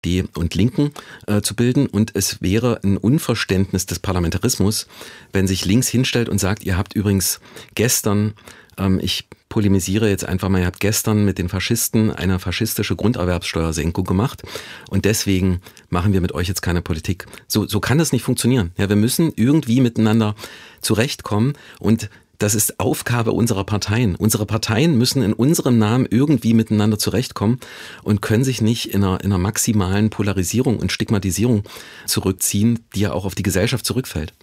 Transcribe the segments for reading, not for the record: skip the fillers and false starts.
AfD und Linken zu bilden. Und es wäre ein Unverständnis des Parlamentarismus, wenn sich links hinstellt und sagt, ihr habt übrigens gestern, ich polemisiere jetzt einfach mal, ihr habt gestern mit den Faschisten eine faschistische Grunderwerbssteuersenkung gemacht und deswegen machen wir mit euch jetzt keine Politik. So kann das nicht funktionieren. Ja, wir müssen irgendwie miteinander zurechtkommen und das ist Aufgabe unserer Parteien. Unsere Parteien müssen in unserem Namen irgendwie miteinander zurechtkommen und können sich nicht in einer maximalen Polarisierung und Stigmatisierung zurückziehen, die ja auch auf die Gesellschaft zurückfällt.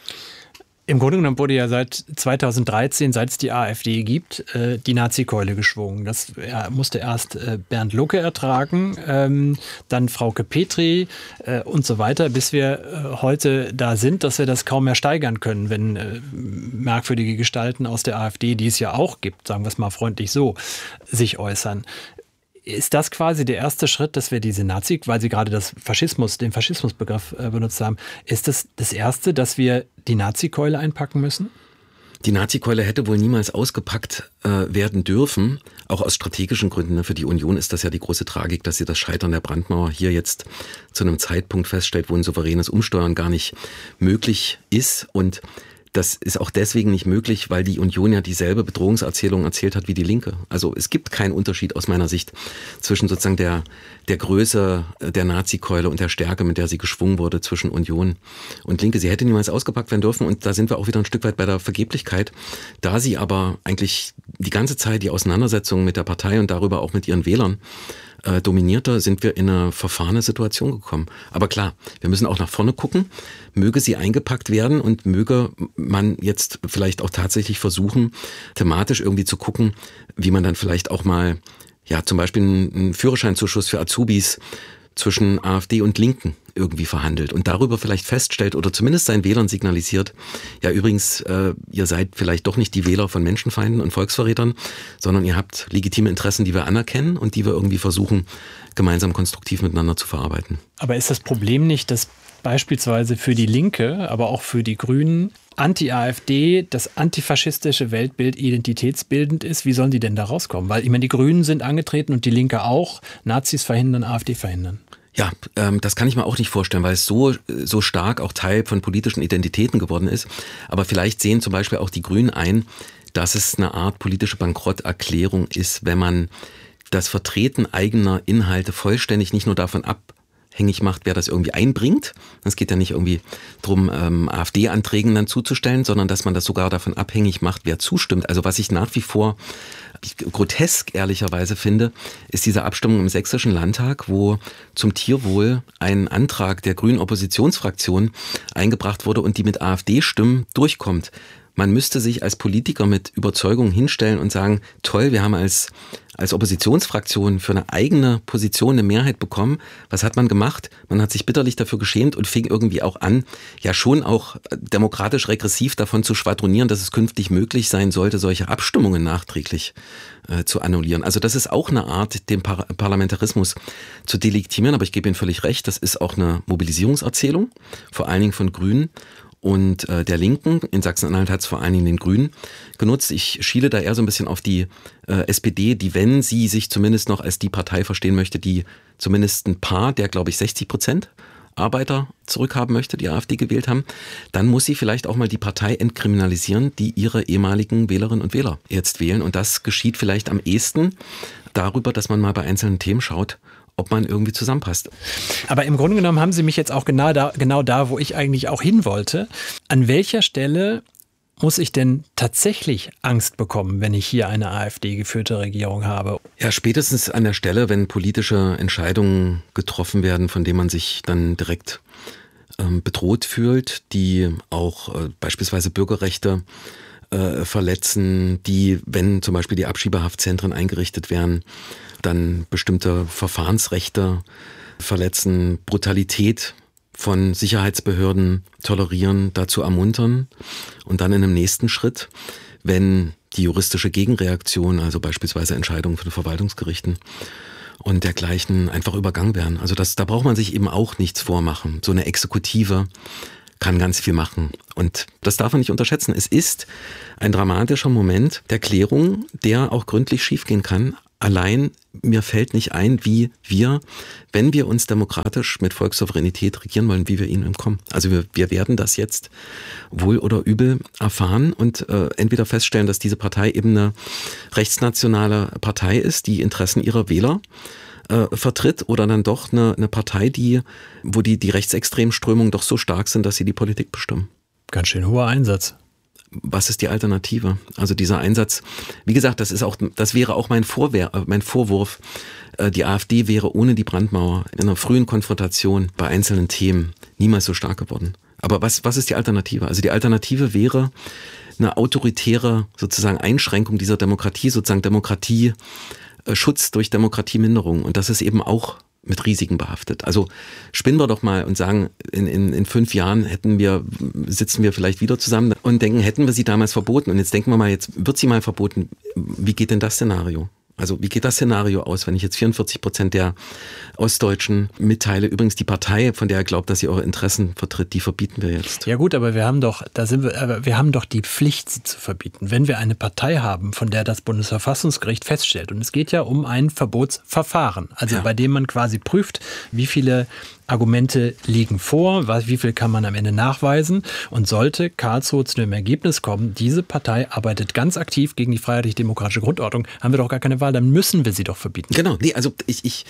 Im Grunde genommen wurde ja seit 2013, seit es die AfD gibt, die Nazi-Keule geschwungen. Das musste erst Bernd Lucke ertragen, dann Frauke Petry und so weiter, bis wir heute da sind, dass wir das kaum mehr steigern können, wenn merkwürdige Gestalten aus der AfD, die es ja auch gibt, sagen wir es mal freundlich so, sich äußern. Ist das quasi der erste Schritt, dass wir diese Nazi, weil Sie gerade den Faschismusbegriff benutzt haben, ist das Erste, dass wir die Nazi-Keule einpacken müssen? Die Nazi-Keule hätte wohl niemals ausgepackt werden dürfen, auch aus strategischen Gründen. Für die Union ist das ja die große Tragik, dass sie das Scheitern der Brandmauer hier jetzt zu einem Zeitpunkt feststellt, wo ein souveränes Umsteuern gar nicht möglich ist. Und das ist auch deswegen nicht möglich, weil die Union ja dieselbe Bedrohungserzählung erzählt hat wie die Linke. Also es gibt keinen Unterschied aus meiner Sicht zwischen sozusagen der Größe der Nazi-Keule und der Stärke, mit der sie geschwungen wurde zwischen Union und Linke. Sie hätte niemals ausgepackt werden dürfen und da sind wir auch wieder ein Stück weit bei der Vergeblichkeit. Da sie aber eigentlich die ganze Zeit die Auseinandersetzung mit der Partei und darüber auch mit ihren Wählern dominierter, sind wir in eine verfahrene Situation gekommen. Aber klar, wir müssen auch nach vorne gucken. Möge sie eingepackt werden und möge man jetzt vielleicht auch tatsächlich versuchen, thematisch irgendwie zu gucken, wie man dann vielleicht auch mal, ja, zum Beispiel einen Führerscheinzuschuss für Azubis zwischen AfD und Linken irgendwie verhandelt und darüber vielleicht feststellt oder zumindest seinen Wählern signalisiert, ja übrigens, ihr seid vielleicht doch nicht die Wähler von Menschenfeinden und Volksverrätern, sondern ihr habt legitime Interessen, die wir anerkennen und die wir irgendwie versuchen, gemeinsam konstruktiv miteinander zu verarbeiten. Aber ist das Problem nicht, dass beispielsweise für die Linke, aber auch für die Grünen Anti-AfD, das antifaschistische Weltbild identitätsbildend ist? Wie sollen die denn da rauskommen? Weil ich meine, die Grünen sind angetreten und die Linke auch. Nazis verhindern, AfD verhindern. Ja, das kann ich mir auch nicht vorstellen, weil es so stark auch Teil von politischen Identitäten geworden ist. Aber vielleicht sehen zum Beispiel auch die Grünen ein, dass es eine Art politische Bankrotterklärung ist, wenn man das Vertreten eigener Inhalte vollständig nicht nur davon abhängig macht, wer das irgendwie einbringt. Es geht ja nicht irgendwie darum, AfD-Anträgen dann zuzustellen, sondern dass man das sogar davon abhängig macht, wer zustimmt. Also was ich nach wie vor grotesk ehrlicherweise finde, ist diese Abstimmung im Sächsischen Landtag, wo zum Tierwohl ein Antrag der grünen Oppositionsfraktion eingebracht wurde und die mit AfD-Stimmen durchkommt. Man müsste sich als Politiker mit Überzeugung hinstellen und sagen, toll, wir haben als Oppositionsfraktion für eine eigene Position eine Mehrheit bekommen. Was hat man gemacht? Man hat sich bitterlich dafür geschämt und fing irgendwie auch an, ja schon auch demokratisch regressiv davon zu schwadronieren, dass es künftig möglich sein sollte, solche Abstimmungen nachträglich zu annullieren. Also das ist auch eine Art, den Parlamentarismus zu delegitimieren, aber ich gebe Ihnen völlig recht, das ist auch eine Mobilisierungserzählung, vor allen Dingen von Grünen und der Linken. In Sachsen-Anhalt hat es vor allen Dingen den Grünen genutzt. Ich schiele da eher so ein bisschen auf die SPD, die, wenn sie sich zumindest noch als die Partei verstehen möchte, die zumindest ein paar, der glaube ich 60% Arbeiter zurückhaben möchte, die AfD gewählt haben, dann muss sie vielleicht auch mal die Partei entkriminalisieren, die ihre ehemaligen Wählerinnen und Wähler jetzt wählen. Und das geschieht vielleicht am ehesten darüber, dass man mal bei einzelnen Themen schaut, ob man irgendwie zusammenpasst. Aber im Grunde genommen haben Sie mich jetzt auch genau da, wo ich eigentlich auch hin wollte. An welcher Stelle muss ich denn tatsächlich Angst bekommen, wenn ich hier eine AfD-geführte Regierung habe? Ja, spätestens an der Stelle, wenn politische Entscheidungen getroffen werden, von denen man sich dann direkt bedroht fühlt, die auch beispielsweise Bürgerrechte verletzen, die, wenn zum Beispiel die Abschiebehaftzentren eingerichtet werden, dann bestimmte Verfahrensrechte verletzen, Brutalität von Sicherheitsbehörden tolerieren, dazu ermuntern und dann in einem nächsten Schritt, wenn die juristische Gegenreaktion, also beispielsweise Entscheidungen von Verwaltungsgerichten und dergleichen einfach übergangen werden. Also da braucht man sich eben auch nichts vormachen. So eine Exekutive kann ganz viel machen. Und das darf man nicht unterschätzen. Es ist ein dramatischer Moment der Klärung, der auch gründlich schiefgehen kann. allein mir fällt nicht ein, wie wir, wenn wir uns demokratisch mit Volkssouveränität regieren wollen, wie wir ihnen entkommen. Also wir werden das jetzt wohl oder übel erfahren und entweder feststellen, dass diese Partei eben eine rechtsnationale Partei ist, die Interessen ihrer Wähler vertritt, oder dann doch eine Partei, wo die rechtsextremen Strömungen doch so stark sind, dass sie die Politik bestimmen. Ganz schön hoher Einsatz. Was ist die Alternative? Also dieser Einsatz, wie gesagt, das wäre auch mein Vorwurf. Die AfD wäre ohne die Brandmauer in einer frühen Konfrontation bei einzelnen Themen niemals so stark geworden. Aber was ist die Alternative? Also die Alternative wäre eine autoritäre sozusagen Einschränkung dieser Demokratie, sozusagen Demokratieschutz durch Demokratieminderung. Und das ist eben auch mit Risiken behaftet. Also spinnen wir doch mal und sagen, in 5 Jahren sitzen wir vielleicht wieder zusammen und denken, hätten wir sie damals verboten. Und jetzt denken wir mal, jetzt wird sie mal verboten. Wie geht denn das Szenario? Also wie geht das Szenario aus, wenn ich jetzt 44% der Ostdeutschen mitteile? Übrigens die Partei, von der er glaubt, dass sie eure Interessen vertritt, die verbieten wir jetzt. Ja gut, aber wir haben doch die Pflicht, sie zu verbieten. Wenn wir eine Partei haben, von der das Bundesverfassungsgericht feststellt, und es geht ja um ein Verbotsverfahren, also bei dem man quasi prüft, wie viele Argumente liegen vor, wie viel kann man am Ende nachweisen, und sollte Karlsruhe zu dem Ergebnis kommen, diese Partei arbeitet ganz aktiv gegen die freiheitlich-demokratische Grundordnung, haben wir doch gar keine Wahl, dann müssen wir sie doch verbieten. Genau, nee, also ich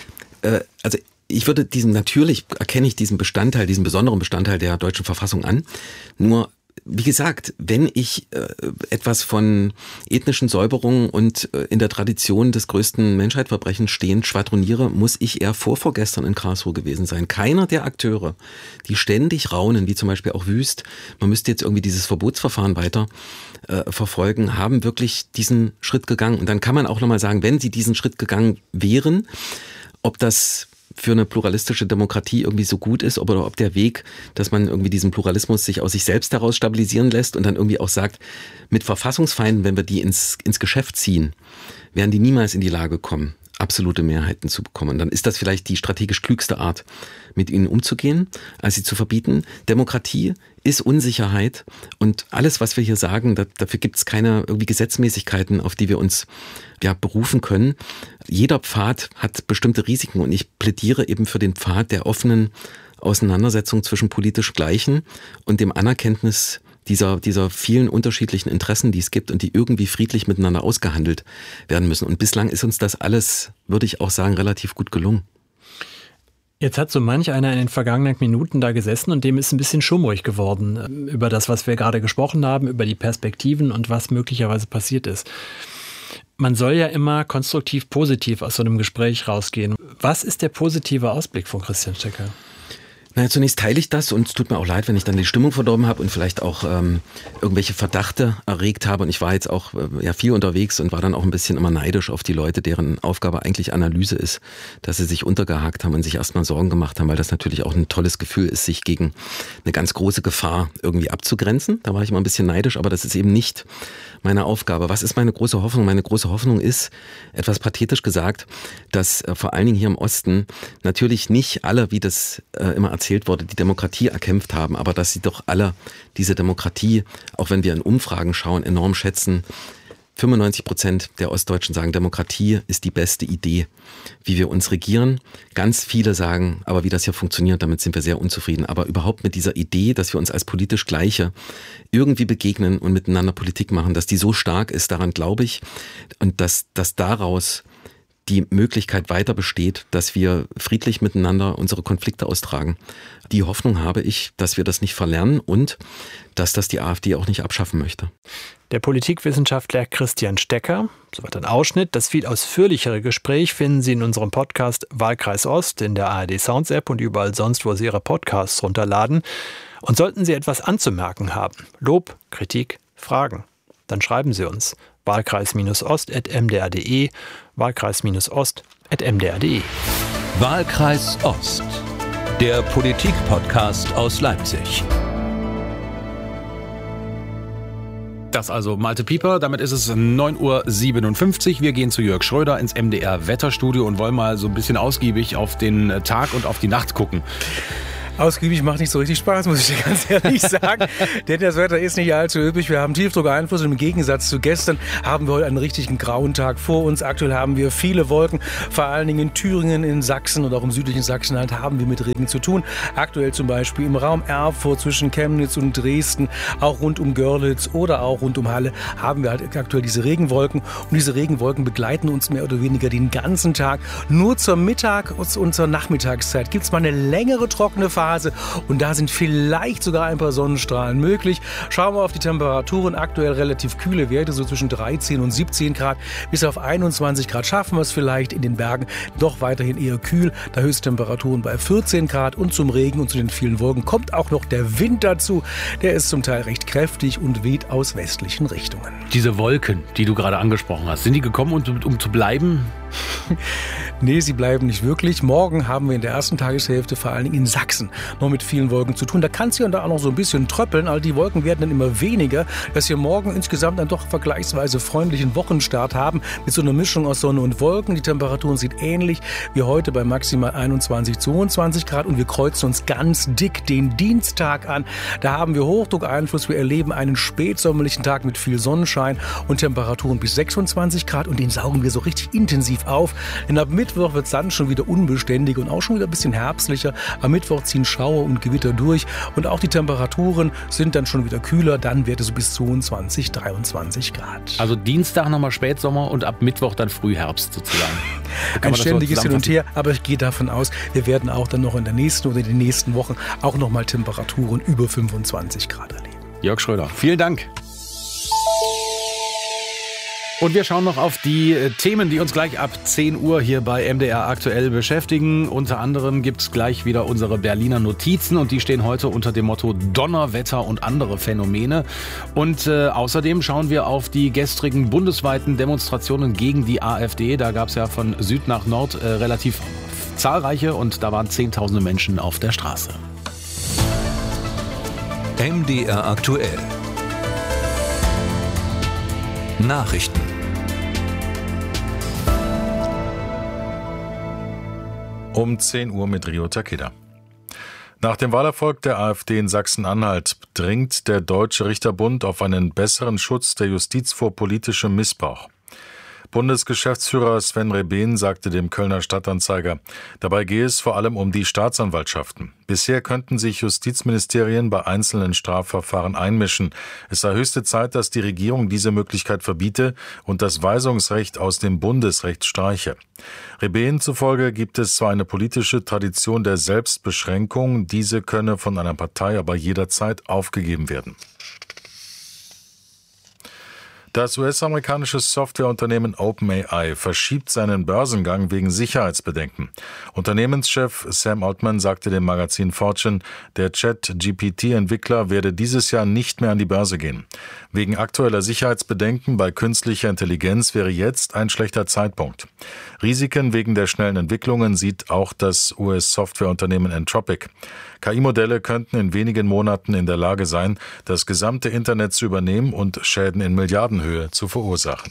würde natürlich erkenne ich diesen besonderen Bestandteil der deutschen Verfassung an, nur wie gesagt, wenn ich etwas von ethnischen Säuberungen und in der Tradition des größten Menschheitsverbrechens stehend schwadroniere, muss ich eher vorgestern in Karlsruhe gewesen sein. Keiner der Akteure, die ständig raunen, wie zum Beispiel auch Wüst, man müsste jetzt irgendwie dieses Verbotsverfahren weiter verfolgen, haben wirklich diesen Schritt gegangen. Und dann kann man auch nochmal sagen, wenn sie diesen Schritt gegangen wären, ob das für eine pluralistische Demokratie irgendwie so gut ist, oder ob der Weg, dass man irgendwie diesen Pluralismus sich aus sich selbst heraus stabilisieren lässt und dann irgendwie auch sagt, mit Verfassungsfeinden, wenn wir die ins Geschäft ziehen, werden die niemals in die Lage kommen, absolute Mehrheiten zu bekommen. Und dann ist das vielleicht die strategisch klügste Art, mit ihnen umzugehen, als sie zu verbieten. Demokratie ist Unsicherheit, und alles, was wir hier sagen, dafür gibt es keine irgendwie Gesetzmäßigkeiten, auf die wir uns berufen können. Jeder Pfad hat bestimmte Risiken, und ich plädiere eben für den Pfad der offenen Auseinandersetzung zwischen politisch Gleichen und dem Anerkenntnis dieser vielen unterschiedlichen Interessen, die es gibt und die irgendwie friedlich miteinander ausgehandelt werden müssen. Und bislang ist uns das alles, würde ich auch sagen, relativ gut gelungen. Jetzt hat so manch einer in den vergangenen Minuten da gesessen und dem ist ein bisschen schummrig geworden über das, was wir gerade gesprochen haben, über die Perspektiven und was möglicherweise passiert ist. Man soll ja immer konstruktiv positiv aus so einem Gespräch rausgehen. Was ist der positive Ausblick von Christian Stecker? Naja, zunächst teile ich das, und es tut mir auch leid, wenn ich dann die Stimmung verdorben habe und vielleicht auch irgendwelche Verdachte erregt habe. Und ich war jetzt auch viel unterwegs und war dann auch ein bisschen immer neidisch auf die Leute, deren Aufgabe eigentlich Analyse ist, dass sie sich untergehakt haben und sich erstmal Sorgen gemacht haben, weil das natürlich auch ein tolles Gefühl ist, sich gegen eine ganz große Gefahr irgendwie abzugrenzen. Da war ich immer ein bisschen neidisch, aber das ist eben nicht meine Aufgabe. Was ist meine große Hoffnung? Meine große Hoffnung ist, etwas pathetisch gesagt, dass vor allen Dingen hier im Osten natürlich nicht alle, wie das immer erzählt wurde, die Demokratie erkämpft haben, aber dass sie doch alle diese Demokratie, auch wenn wir in Umfragen schauen, enorm schätzen. 95% der Ostdeutschen sagen, Demokratie ist die beste Idee, wie wir uns regieren. Ganz viele sagen, aber wie das hier funktioniert, damit sind wir sehr unzufrieden. Aber überhaupt mit dieser Idee, dass wir uns als politisch Gleiche irgendwie begegnen und miteinander Politik machen, dass die so stark ist, daran glaube ich. Und dass daraus die Möglichkeit weiter besteht, dass wir friedlich miteinander unsere Konflikte austragen. Die Hoffnung habe ich, dass wir das nicht verlernen und dass das die AfD auch nicht abschaffen möchte. Der Politikwissenschaftler Christian Stecker, soweit ein Ausschnitt. Das viel ausführlichere Gespräch finden Sie in unserem Podcast Wahlkreis Ost in der ARD Sounds App und überall sonst, wo Sie Ihre Podcasts runterladen. Und sollten Sie etwas anzumerken haben, Lob, Kritik, Fragen, dann schreiben Sie uns. Wahlkreis-ost@mdr.de, Wahlkreis-ost@mdr.de. Wahlkreis Ost, der Politik-Podcast aus Leipzig. Das also Malte Pieper, damit ist es 9:57 Uhr. Wir gehen zu Jörg Schröder ins MDR Wetterstudio und wollen mal so ein bisschen ausgiebig auf den Tag und auf die Nacht gucken. Ausgiebig macht nicht so richtig Spaß, muss ich dir ganz ehrlich sagen. Denn das Wetter ist nicht allzu üppig. Wir haben Tiefdruckeinfluss und im Gegensatz zu gestern haben wir heute einen richtigen grauen Tag vor uns. Aktuell haben wir viele Wolken, vor allen Dingen in Thüringen, in Sachsen und auch im südlichen Sachsenland haben wir mit Regen zu tun. Aktuell zum Beispiel im Raum Erfurt zwischen Chemnitz und Dresden, auch rund um Görlitz oder auch rund um Halle haben wir halt aktuell diese Regenwolken. Und diese Regenwolken begleiten uns mehr oder weniger den ganzen Tag. Nur zur Mittags- und zur Nachmittagszeit gibt es mal eine längere trockene Phase. Und da sind vielleicht sogar ein paar Sonnenstrahlen möglich. Schauen wir auf die Temperaturen. Aktuell relativ kühle Werte, so zwischen 13 und 17 Grad. Bis auf 21 Grad schaffen wir es vielleicht. In den Bergen doch weiterhin eher kühl. Da Höchsttemperaturen bei 14 Grad. Und zum Regen und zu den vielen Wolken kommt auch noch der Wind dazu. Der ist zum Teil recht kräftig und weht aus westlichen Richtungen. Diese Wolken, die du gerade angesprochen hast, sind die gekommen, um zu bleiben? Nee, sie bleiben nicht wirklich. Morgen haben wir in der ersten Tageshälfte vor allen Dingen in Sachsen noch mit vielen Wolken zu tun. Da kann es hier und da auch noch so ein bisschen tröppeln, aber die Wolken werden dann immer weniger, dass wir morgen insgesamt einen doch vergleichsweise freundlichen Wochenstart haben mit so einer Mischung aus Sonne und Wolken. Die Temperaturen sind ähnlich wie heute bei maximal 21, 22 Grad und wir kreuzen uns ganz dick den Dienstag an. Da haben wir Hochdruckeinfluss. Wir erleben einen spätsommerlichen Tag mit viel Sonnenschein und Temperaturen bis 26 Grad und den saugen wir so richtig intensiv auf. Denn ab Mittwoch wird es dann schon wieder unbeständig und auch schon wieder ein bisschen herbstlicher. Am Mittwoch ziehen Schauer und Gewitter durch und auch die Temperaturen sind dann schon wieder kühler. Dann wird es so bis 22, 23 Grad. Also Dienstag nochmal Spätsommer und ab Mittwoch dann Frühherbst sozusagen. Ein ständiges Hin und Her, aber ich gehe davon aus, wir werden auch dann noch in der nächsten oder in den nächsten Wochen auch nochmal Temperaturen über 25 Grad erleben. Jörg Schröder, vielen Dank. Und wir schauen noch auf die Themen, die uns gleich ab 10 Uhr hier bei MDR aktuell beschäftigen. Unter anderem gibt es gleich wieder unsere Berliner Notizen und die stehen heute unter dem Motto Donnerwetter und andere Phänomene. Und außerdem schauen wir auf die gestrigen bundesweiten Demonstrationen gegen die AfD. Da gab es ja von Süd nach Nord relativ zahlreiche und da waren Zehntausende Menschen auf der Straße. MDR aktuell. Nachrichten. Um 10 Uhr mit Rio Takeda. Nach dem Wahlerfolg der AfD in Sachsen-Anhalt dringt der Deutsche Richterbund auf einen besseren Schutz der Justiz vor politischem Missbrauch. Bundesgeschäftsführer Sven Rebehn sagte dem Kölner Stadtanzeiger, dabei gehe es vor allem um die Staatsanwaltschaften. Bisher könnten sich Justizministerien bei einzelnen Strafverfahren einmischen. Es sei höchste Zeit, dass die Regierung diese Möglichkeit verbiete und das Weisungsrecht aus dem Bundesrecht streiche. Rebehn zufolge gibt es zwar eine politische Tradition der Selbstbeschränkung, diese könne von einer Partei aber jederzeit aufgegeben werden. Das US-amerikanische Softwareunternehmen OpenAI verschiebt seinen Börsengang wegen Sicherheitsbedenken. Unternehmenschef Sam Altman sagte dem Magazin Fortune, der ChatGPT-Entwickler werde dieses Jahr nicht mehr an die Börse gehen. Wegen aktueller Sicherheitsbedenken bei künstlicher Intelligenz wäre jetzt ein schlechter Zeitpunkt. Risiken wegen der schnellen Entwicklungen sieht auch das US-Softwareunternehmen Anthropic. KI-Modelle könnten in wenigen Monaten in der Lage sein, das gesamte Internet zu übernehmen und Schäden in Milliardenhöhe zu verursachen.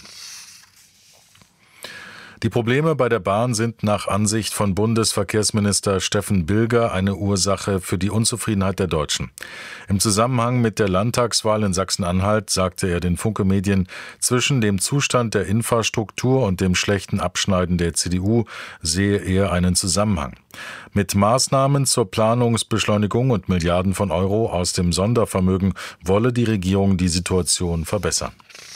Die Probleme bei der Bahn sind nach Ansicht von Bundesverkehrsminister Steffen Bilger eine Ursache für die Unzufriedenheit der Deutschen. Im Zusammenhang mit der Landtagswahl in Sachsen-Anhalt sagte er den Funke Medien, zwischen dem Zustand der Infrastruktur und dem schlechten Abschneiden der CDU sehe er einen Zusammenhang. Mit Maßnahmen zur Planungsbeschleunigung und Milliarden von Euro aus dem Sondervermögen wolle die Regierung die Situation verbessern.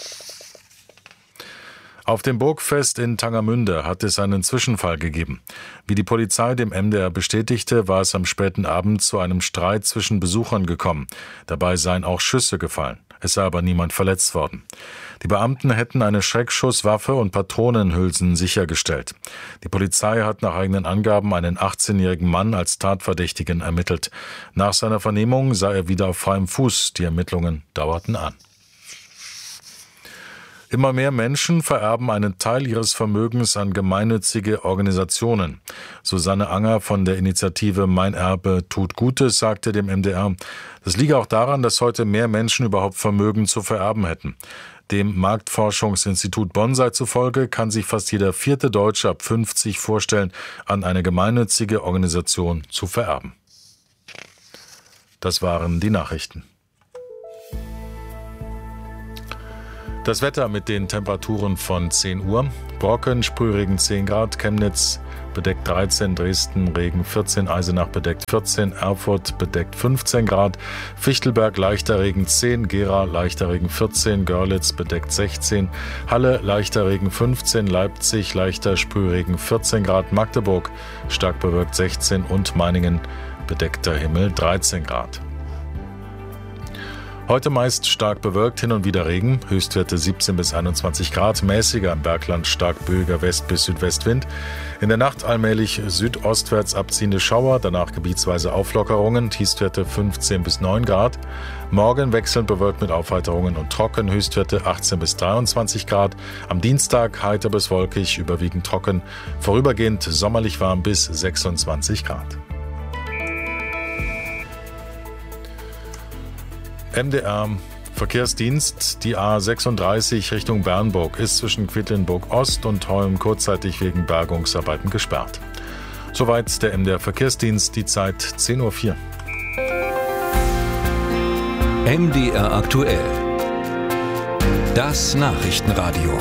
Auf dem Burgfest in Tangermünde hat es einen Zwischenfall gegeben. Wie die Polizei dem MDR bestätigte, war es am späten Abend zu einem Streit zwischen Besuchern gekommen. Dabei seien auch Schüsse gefallen. Es sei aber niemand verletzt worden. Die Beamten hätten eine Schreckschusswaffe und Patronenhülsen sichergestellt. Die Polizei hat nach eigenen Angaben einen 18-jährigen Mann als Tatverdächtigen ermittelt. Nach seiner Vernehmung sei er wieder auf freiem Fuß. Die Ermittlungen dauerten an. Immer mehr Menschen vererben einen Teil ihres Vermögens an gemeinnützige Organisationen. Susanne Anger von der Initiative Mein Erbe tut Gutes sagte dem MDR, das liege auch daran, dass heute mehr Menschen überhaupt Vermögen zu vererben hätten. Dem Marktforschungsinstitut Bonsai zufolge kann sich fast jeder 4. Deutsche ab 50 vorstellen, an eine gemeinnützige Organisation zu vererben. Das waren die Nachrichten. Das Wetter mit den Temperaturen von 10 Uhr. Brocken, Sprühregen 10 Grad, Chemnitz bedeckt 13, Dresden Regen 14, Eisenach bedeckt 14, Erfurt bedeckt 15 Grad, Fichtelberg leichter Regen 10, Gera leichter Regen 14, Görlitz bedeckt 16, Halle leichter Regen 15, Leipzig leichter Sprühregen 14 Grad, Magdeburg stark bewölkt 16 und Meiningen bedeckter Himmel 13 Grad. Heute meist stark bewölkt, hin und wieder Regen, Höchstwerte 17 bis 21 Grad, mäßiger im Bergland, stark böiger West- bis Südwestwind. In der Nacht allmählich südostwärts abziehende Schauer, danach gebietsweise Auflockerungen, Tiefstwerte 15 bis 9 Grad. Morgen wechselnd bewölkt mit Aufheiterungen und trocken, Höchstwerte 18 bis 23 Grad. Am Dienstag heiter bis wolkig, überwiegend trocken, vorübergehend sommerlich warm bis 26 Grad. MDR Verkehrsdienst, die A36 Richtung Bernburg ist zwischen Quedlinburg Ost und Holm kurzzeitig wegen Bergungsarbeiten gesperrt. Soweit der MDR Verkehrsdienst, die Zeit 10:04 Uhr. MDR aktuell. Das Nachrichtenradio.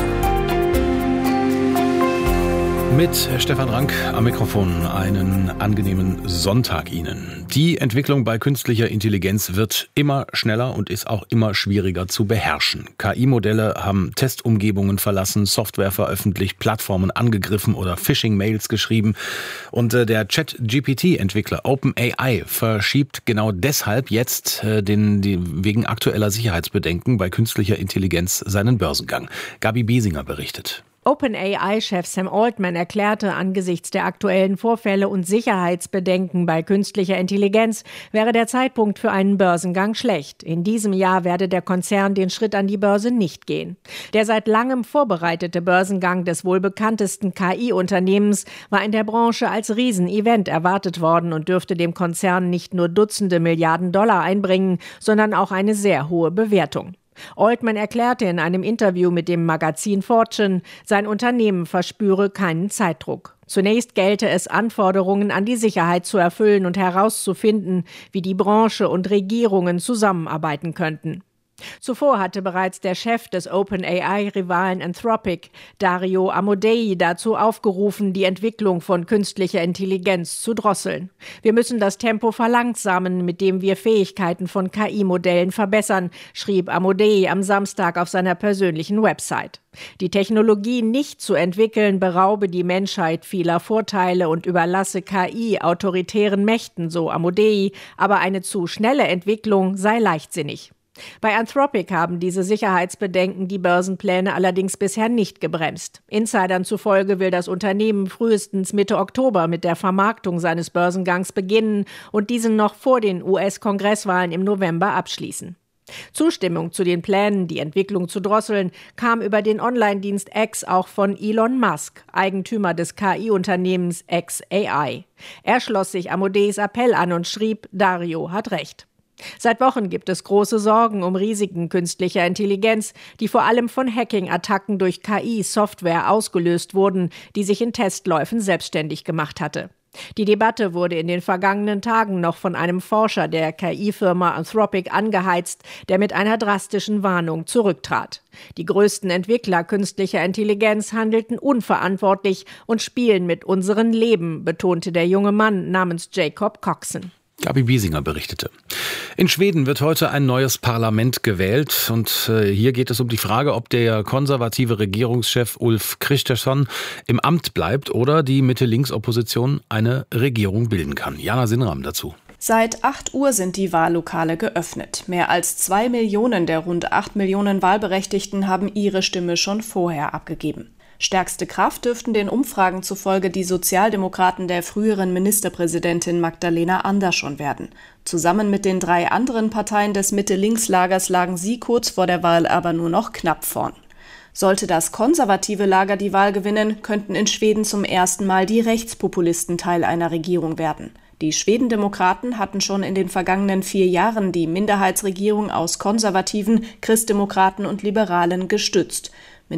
Mit Stefan Rank am Mikrofon. Einen angenehmen Sonntag Ihnen. Die Entwicklung bei künstlicher Intelligenz wird immer schneller und ist auch immer schwieriger zu beherrschen. KI-Modelle haben Testumgebungen verlassen, Software veröffentlicht, Plattformen angegriffen oder Phishing-Mails geschrieben. Und der Chat-GPT-Entwickler OpenAI verschiebt genau deshalb jetzt wegen aktueller Sicherheitsbedenken bei künstlicher Intelligenz seinen Börsengang. Gabi Biesinger berichtet. OpenAI-Chef Sam Altman erklärte, angesichts der aktuellen Vorfälle und Sicherheitsbedenken bei künstlicher Intelligenz wäre der Zeitpunkt für einen Börsengang schlecht. In diesem Jahr werde der Konzern den Schritt an die Börse nicht gehen. Der seit langem vorbereitete Börsengang des wohl bekanntesten KI-Unternehmens war in der Branche als Riesenevent erwartet worden und dürfte dem Konzern nicht nur Dutzende Milliarden Dollar einbringen, sondern auch eine sehr hohe Bewertung. Altman erklärte in einem Interview mit dem Magazin Fortune, sein Unternehmen verspüre keinen Zeitdruck. Zunächst gelte es, Anforderungen an die Sicherheit zu erfüllen und herauszufinden, wie die Branche und Regierungen zusammenarbeiten könnten. Zuvor hatte bereits der Chef des OpenAI-Rivalen Anthropic, Dario Amodei, dazu aufgerufen, die Entwicklung von künstlicher Intelligenz zu drosseln. Wir müssen das Tempo verlangsamen, mit dem wir Fähigkeiten von KI-Modellen verbessern, schrieb Amodei am Samstag auf seiner persönlichen Website. Die Technologie nicht zu entwickeln, beraube die Menschheit vieler Vorteile und überlasse KI autoritären Mächten, so Amodei, aber eine zu schnelle Entwicklung sei leichtsinnig. Bei Anthropic haben diese Sicherheitsbedenken die Börsenpläne allerdings bisher nicht gebremst. Insidern zufolge will das Unternehmen frühestens Mitte Oktober mit der Vermarktung seines Börsengangs beginnen und diesen noch vor den US-Kongresswahlen im November abschließen. Zustimmung zu den Plänen, die Entwicklung zu drosseln, kam über den Online-Dienst X auch von Elon Musk, Eigentümer des KI-Unternehmens xAI. Er schloss sich Amodeis Appell an und schrieb, Dario hat recht. Seit Wochen gibt es große Sorgen um Risiken künstlicher Intelligenz, die vor allem von Hacking-Attacken durch KI-Software ausgelöst wurden, die sich in Testläufen selbstständig gemacht hatte. Die Debatte wurde in den vergangenen Tagen noch von einem Forscher der KI-Firma Anthropic angeheizt, der mit einer drastischen Warnung zurücktrat. Die größten Entwickler künstlicher Intelligenz handelten unverantwortlich und spielen mit unserem Leben, betonte der junge Mann namens Jacob Coxon. Gabi Biesinger berichtete. In Schweden wird heute ein neues Parlament gewählt und hier geht es um die Frage, ob der konservative Regierungschef Ulf Kristersson im Amt bleibt oder die Mitte-Links-Opposition eine Regierung bilden kann. Jana Sinnram dazu. Seit 8 Uhr sind die Wahllokale geöffnet. Mehr als 2 Millionen der rund 8 Millionen Wahlberechtigten haben ihre Stimme schon vorher abgegeben. Stärkste Kraft dürften den Umfragen zufolge die Sozialdemokraten der früheren Ministerpräsidentin Magdalena Andersson werden. Zusammen mit den 3 anderen Parteien des Mitte-Links-Lagers lagen sie kurz vor der Wahl aber nur noch knapp vorn. Sollte das konservative Lager die Wahl gewinnen, könnten in Schweden zum ersten Mal die Rechtspopulisten Teil einer Regierung werden. Die Schwedendemokraten hatten schon in den vergangenen 4 Jahren die Minderheitsregierung aus Konservativen, Christdemokraten und Liberalen gestützt.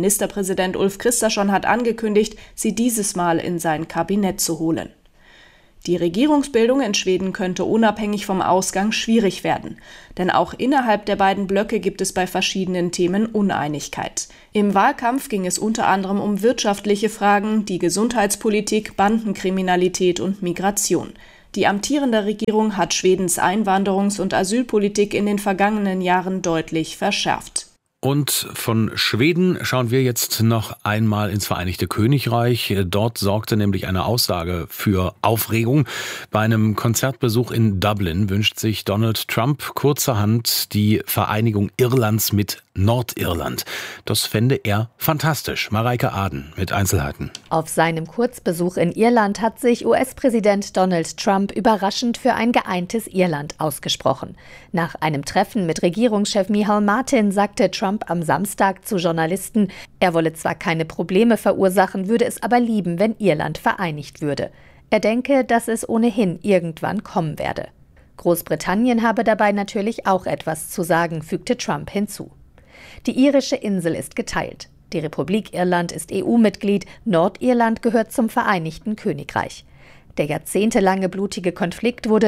Ministerpräsident Ulf Kristersson hat angekündigt, sie dieses Mal in sein Kabinett zu holen. Die Regierungsbildung in Schweden könnte unabhängig vom Ausgang schwierig werden. Denn auch innerhalb der beiden Blöcke gibt es bei verschiedenen Themen Uneinigkeit. Im Wahlkampf ging es unter anderem um wirtschaftliche Fragen, die Gesundheitspolitik, Bandenkriminalität und Migration. Die amtierende Regierung hat Schwedens Einwanderungs- und Asylpolitik in den vergangenen Jahren deutlich verschärft. Und von Schweden schauen wir jetzt noch einmal ins Vereinigte Königreich. Dort sorgte nämlich eine Aussage für Aufregung. Bei einem Konzertbesuch in Dublin wünscht sich Donald Trump kurzerhand die Vereinigung Irlands mit Nordirland. Das fände er fantastisch. Mareike Aden mit Einzelheiten. Auf seinem Kurzbesuch in Irland hat sich US-Präsident Donald Trump überraschend für ein geeintes Irland ausgesprochen. Nach einem Treffen mit Regierungschef Micheál Martin sagte Trump am Samstag zu Journalisten, er wolle zwar keine Probleme verursachen, würde es aber lieben, wenn Irland vereinigt würde. Er denke, dass es ohnehin irgendwann kommen werde. Großbritannien habe dabei natürlich auch etwas zu sagen, fügte Trump hinzu. Die irische Insel ist geteilt. Die Republik Irland ist EU-Mitglied, Nordirland gehört zum Vereinigten Königreich. Der jahrzehntelange blutige Konflikt wurde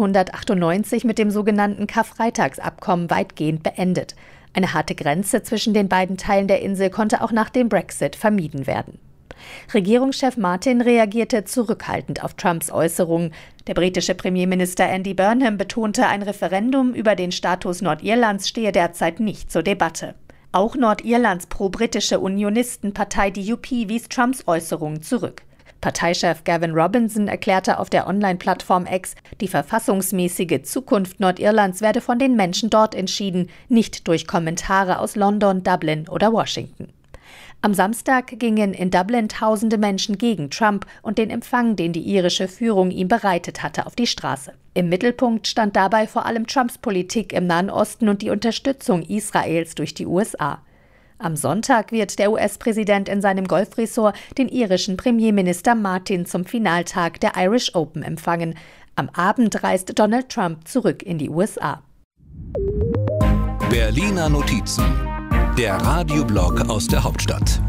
1998 mit dem sogenannten Karfreitagsabkommen weitgehend beendet. Eine harte Grenze zwischen den beiden Teilen der Insel konnte auch nach dem Brexit vermieden werden. Regierungschef Martin reagierte zurückhaltend auf Trumps Äußerungen. Der britische Premierminister Andy Burnham betonte, ein Referendum über den Status Nordirlands stehe derzeit nicht zur Debatte. Auch Nordirlands pro-britische Unionistenpartei DUP wies Trumps Äußerungen zurück. Parteichef Gavin Robinson erklärte auf der Online-Plattform X, die verfassungsmäßige Zukunft Nordirlands werde von den Menschen dort entschieden, nicht durch Kommentare aus London, Dublin oder Washington. Am Samstag gingen in Dublin tausende Menschen gegen Trump und den Empfang, den die irische Führung ihm bereitet hatte, auf die Straße. Im Mittelpunkt stand dabei vor allem Trumps Politik im Nahen Osten und die Unterstützung Israels durch die USA. Am Sonntag wird der US-Präsident in seinem Golfresort den irischen Premierminister Martin zum Finaltag der Irish Open empfangen. Am Abend reist Donald Trump zurück in die USA. Berliner Notizen, der Radioblog aus der Hauptstadt.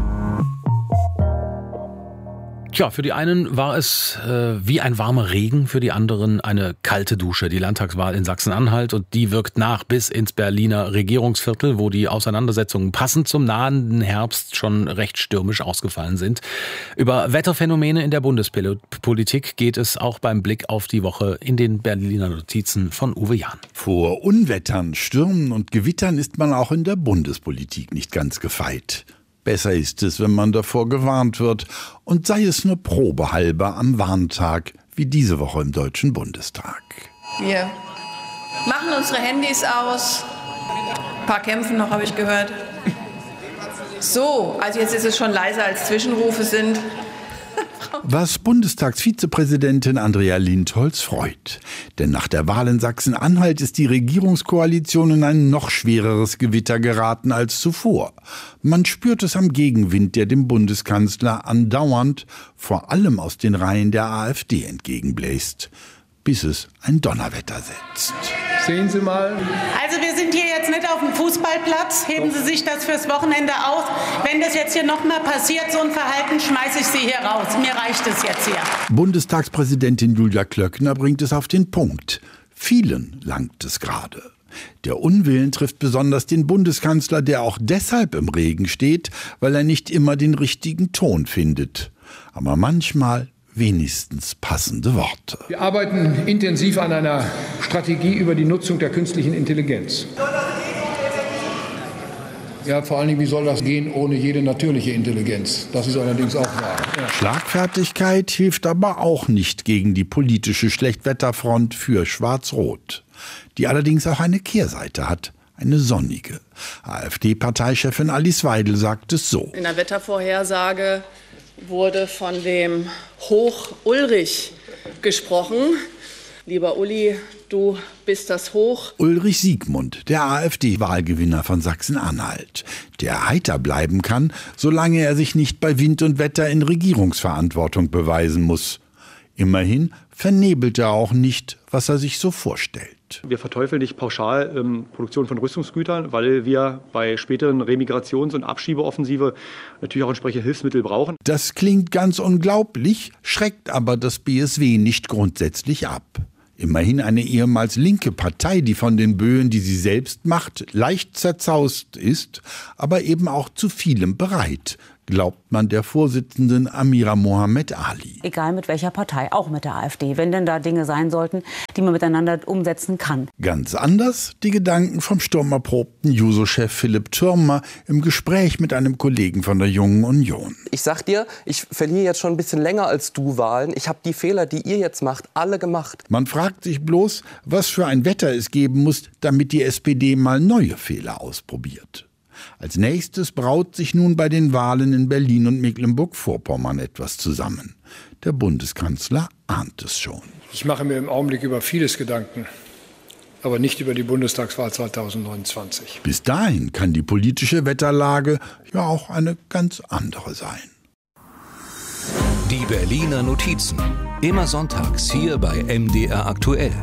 Tja, für die einen war es wie ein warmer Regen, für die anderen eine kalte Dusche. Die Landtagswahl in Sachsen-Anhalt, und die wirkt nach bis ins Berliner Regierungsviertel, wo die Auseinandersetzungen passend zum nahenden Herbst schon recht stürmisch ausgefallen sind. Über Wetterphänomene in der Bundespolitik geht es auch beim Blick auf die Woche in den Berliner Notizen von Uwe Jahn. Vor Unwettern, Stürmen und Gewittern ist man auch in der Bundespolitik nicht ganz gefeit. Besser ist es, wenn man davor gewarnt wird, und sei es nur probehalber am Warntag, wie diese Woche im Deutschen Bundestag. Wir machen unsere Handys aus. Ein paar kämpfen noch, habe ich gehört. So, also jetzt ist es schon leiser, als Zwischenrufe sind. Was Bundestagsvizepräsidentin Andrea Lindholz freut. Denn nach der Wahl in Sachsen-Anhalt ist die Regierungskoalition in ein noch schwereres Gewitter geraten als zuvor. Man spürt es am Gegenwind, der dem Bundeskanzler andauernd, vor allem aus den Reihen der AfD, entgegenbläst. Bis es ein Donnerwetter setzt. Sehen Sie mal. Also wir sind hier jetzt nicht auf dem Fußballplatz. Heben Sie sich das fürs Wochenende aus. Wenn das jetzt hier nochmal passiert, so ein Verhalten, schmeiße ich Sie hier raus. Mir reicht es jetzt hier. Bundestagspräsidentin Julia Klöckner bringt es auf den Punkt. Vielen langt es gerade. Der Unwillen trifft besonders den Bundeskanzler, der auch deshalb im Regen steht, weil er nicht immer den richtigen Ton findet. Aber manchmal wenigstens passende Worte. Wir arbeiten intensiv an einer Strategie über die Nutzung der künstlichen Intelligenz. Ja, vor allen Dingen, wie soll das gehen ohne jede natürliche Intelligenz? Das ist allerdings auch wahr. Ja. Schlagfertigkeit hilft aber auch nicht gegen die politische Schlechtwetterfront für Schwarz-Rot, die allerdings auch eine Kehrseite hat. Eine sonnige. AfD-Parteichefin Alice Weidel sagt es so. In der Wettervorhersage wurde von dem Hoch Ulrich gesprochen. Lieber Uli, du bist das Hoch. Ulrich Siegmund, der AfD-Wahlgewinner von Sachsen-Anhalt, der heiter bleiben kann, solange er sich nicht bei Wind und Wetter in Regierungsverantwortung beweisen muss. Immerhin vernebelt er auch nicht, was er sich so vorstellt. Wir verteufeln nicht pauschal Produktion von Rüstungsgütern, weil wir bei späteren Remigrations- und Abschiebeoffensive natürlich auch entsprechende Hilfsmittel brauchen. Das klingt ganz unglaublich, schreckt aber das BSW nicht grundsätzlich ab. Immerhin eine ehemals linke Partei, die von den Böen, die sie selbst macht, leicht zerzaust ist, aber eben auch zu vielem bereit, glaubt man der Vorsitzenden Amira Mohamed Ali. Egal mit welcher Partei, auch mit der AfD, wenn denn da Dinge sein sollten, die man miteinander umsetzen kann. Ganz anders die Gedanken vom sturmerprobten Juso-Chef Philipp Türmer im Gespräch mit einem Kollegen von der Jungen Union. Ich sag dir, ich verliere jetzt schon ein bisschen länger als du Wahlen. Ich habe die Fehler, die ihr jetzt macht, alle gemacht. Man fragt sich bloß, was für ein Wetter es geben muss, damit die SPD mal neue Fehler ausprobiert. Als nächstes braut sich nun bei den Wahlen in Berlin und Mecklenburg-Vorpommern etwas zusammen. Der Bundeskanzler ahnt es schon. Ich mache mir im Augenblick über vieles Gedanken, aber nicht über die Bundestagswahl 2029. Bis dahin kann die politische Wetterlage ja auch eine ganz andere sein. Die Berliner Notizen. Immer sonntags hier bei MDR aktuell.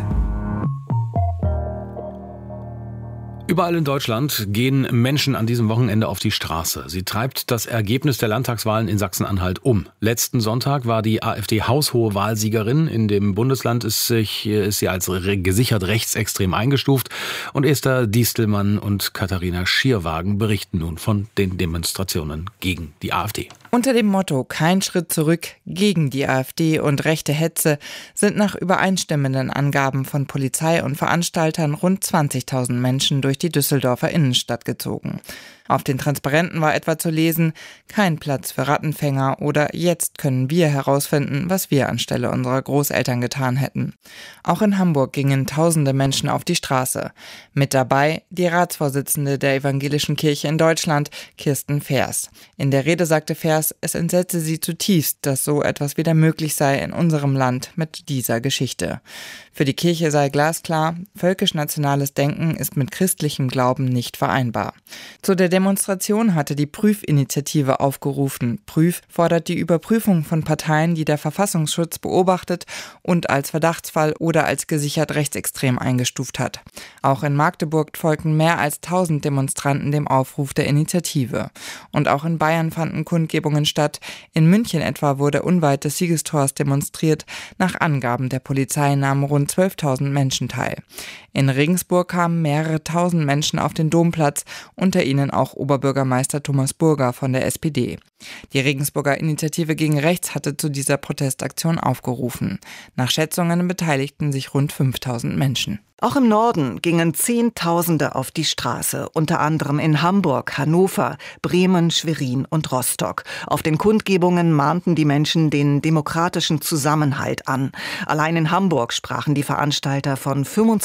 Überall in Deutschland gehen Menschen an diesem Wochenende auf die Straße. Sie treibt das Ergebnis der Landtagswahlen in Sachsen-Anhalt um. Letzten Sonntag war die AfD haushohe Wahlsiegerin. In dem Bundesland ist sie als gesichert rechtsextrem eingestuft. Und Esther Diestelmann und Katharina Schierwagen berichten nun von den Demonstrationen gegen die AfD. Unter dem Motto „Kein Schritt zurück gegen die AfD und rechte Hetze" sind nach übereinstimmenden Angaben von Polizei und Veranstaltern rund 20.000 Menschen durch die Düsseldorfer Innenstadt gezogen. Auf den Transparenten war etwa zu lesen: Kein Platz für Rattenfänger oder Jetzt können wir herausfinden, was wir anstelle unserer Großeltern getan hätten. Auch in Hamburg gingen tausende Menschen auf die Straße. Mit dabei die Ratsvorsitzende der Evangelischen Kirche in Deutschland, Kirsten Fers. In der Rede sagte Fers, es entsetze sie zutiefst, dass so etwas wieder möglich sei in unserem Land mit dieser Geschichte. Für die Kirche sei glasklar, völkisch-nationales Denken ist mit christlichem Glauben nicht vereinbar. Zu der Demonstration hatte die Prüfinitiative aufgerufen. Prüf fordert die Überprüfung von Parteien, die der Verfassungsschutz beobachtet und als Verdachtsfall oder als gesichert rechtsextrem eingestuft hat. Auch in Magdeburg folgten mehr als 1000 Demonstranten dem Aufruf der Initiative. Und auch in Bayern fanden Kundgebungen statt. In München etwa wurde unweit des Siegestors demonstriert. Nach Angaben der Polizei nahmen rund 12.000 Menschen teil. In Regensburg kamen mehrere tausend Menschen auf den Domplatz, unter ihnen auch Oberbürgermeister Thomas Burger von der SPD. Die Regensburger Initiative gegen Rechts hatte zu dieser Protestaktion aufgerufen. Nach Schätzungen beteiligten sich rund 5.000 Menschen. Auch im Norden gingen Zehntausende auf die Straße, unter anderem in Hamburg, Hannover, Bremen, Schwerin und Rostock. Auf den Kundgebungen mahnten die Menschen den demokratischen Zusammenhalt an. Allein in Hamburg sprachen die Veranstalter von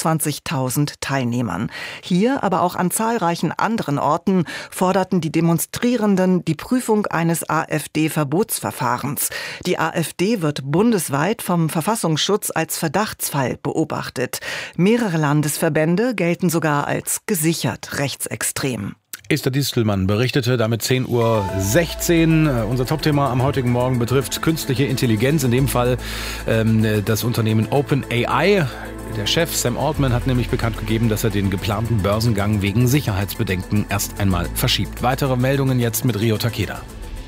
25.000 Teilnehmern. Hier, aber auch an zahlreichen anderen Orten, forderten die Demonstrierenden die Prüfung eines AfD-Verbotsverfahrens. Die AfD wird bundesweit vom Verfassungsschutz als Verdachtsfall beobachtet. Mehrere Landesverbände gelten sogar als gesichert rechtsextrem. Esther Diestelmann berichtete damit 10:16 Uhr. Unser Topthema am heutigen Morgen betrifft künstliche Intelligenz, in dem Fall das Unternehmen OpenAI. Der Chef Sam Altman hat nämlich bekannt gegeben, dass er den geplanten Börsengang wegen Sicherheitsbedenken erst einmal verschiebt. Weitere Meldungen jetzt mit Rio Takeda.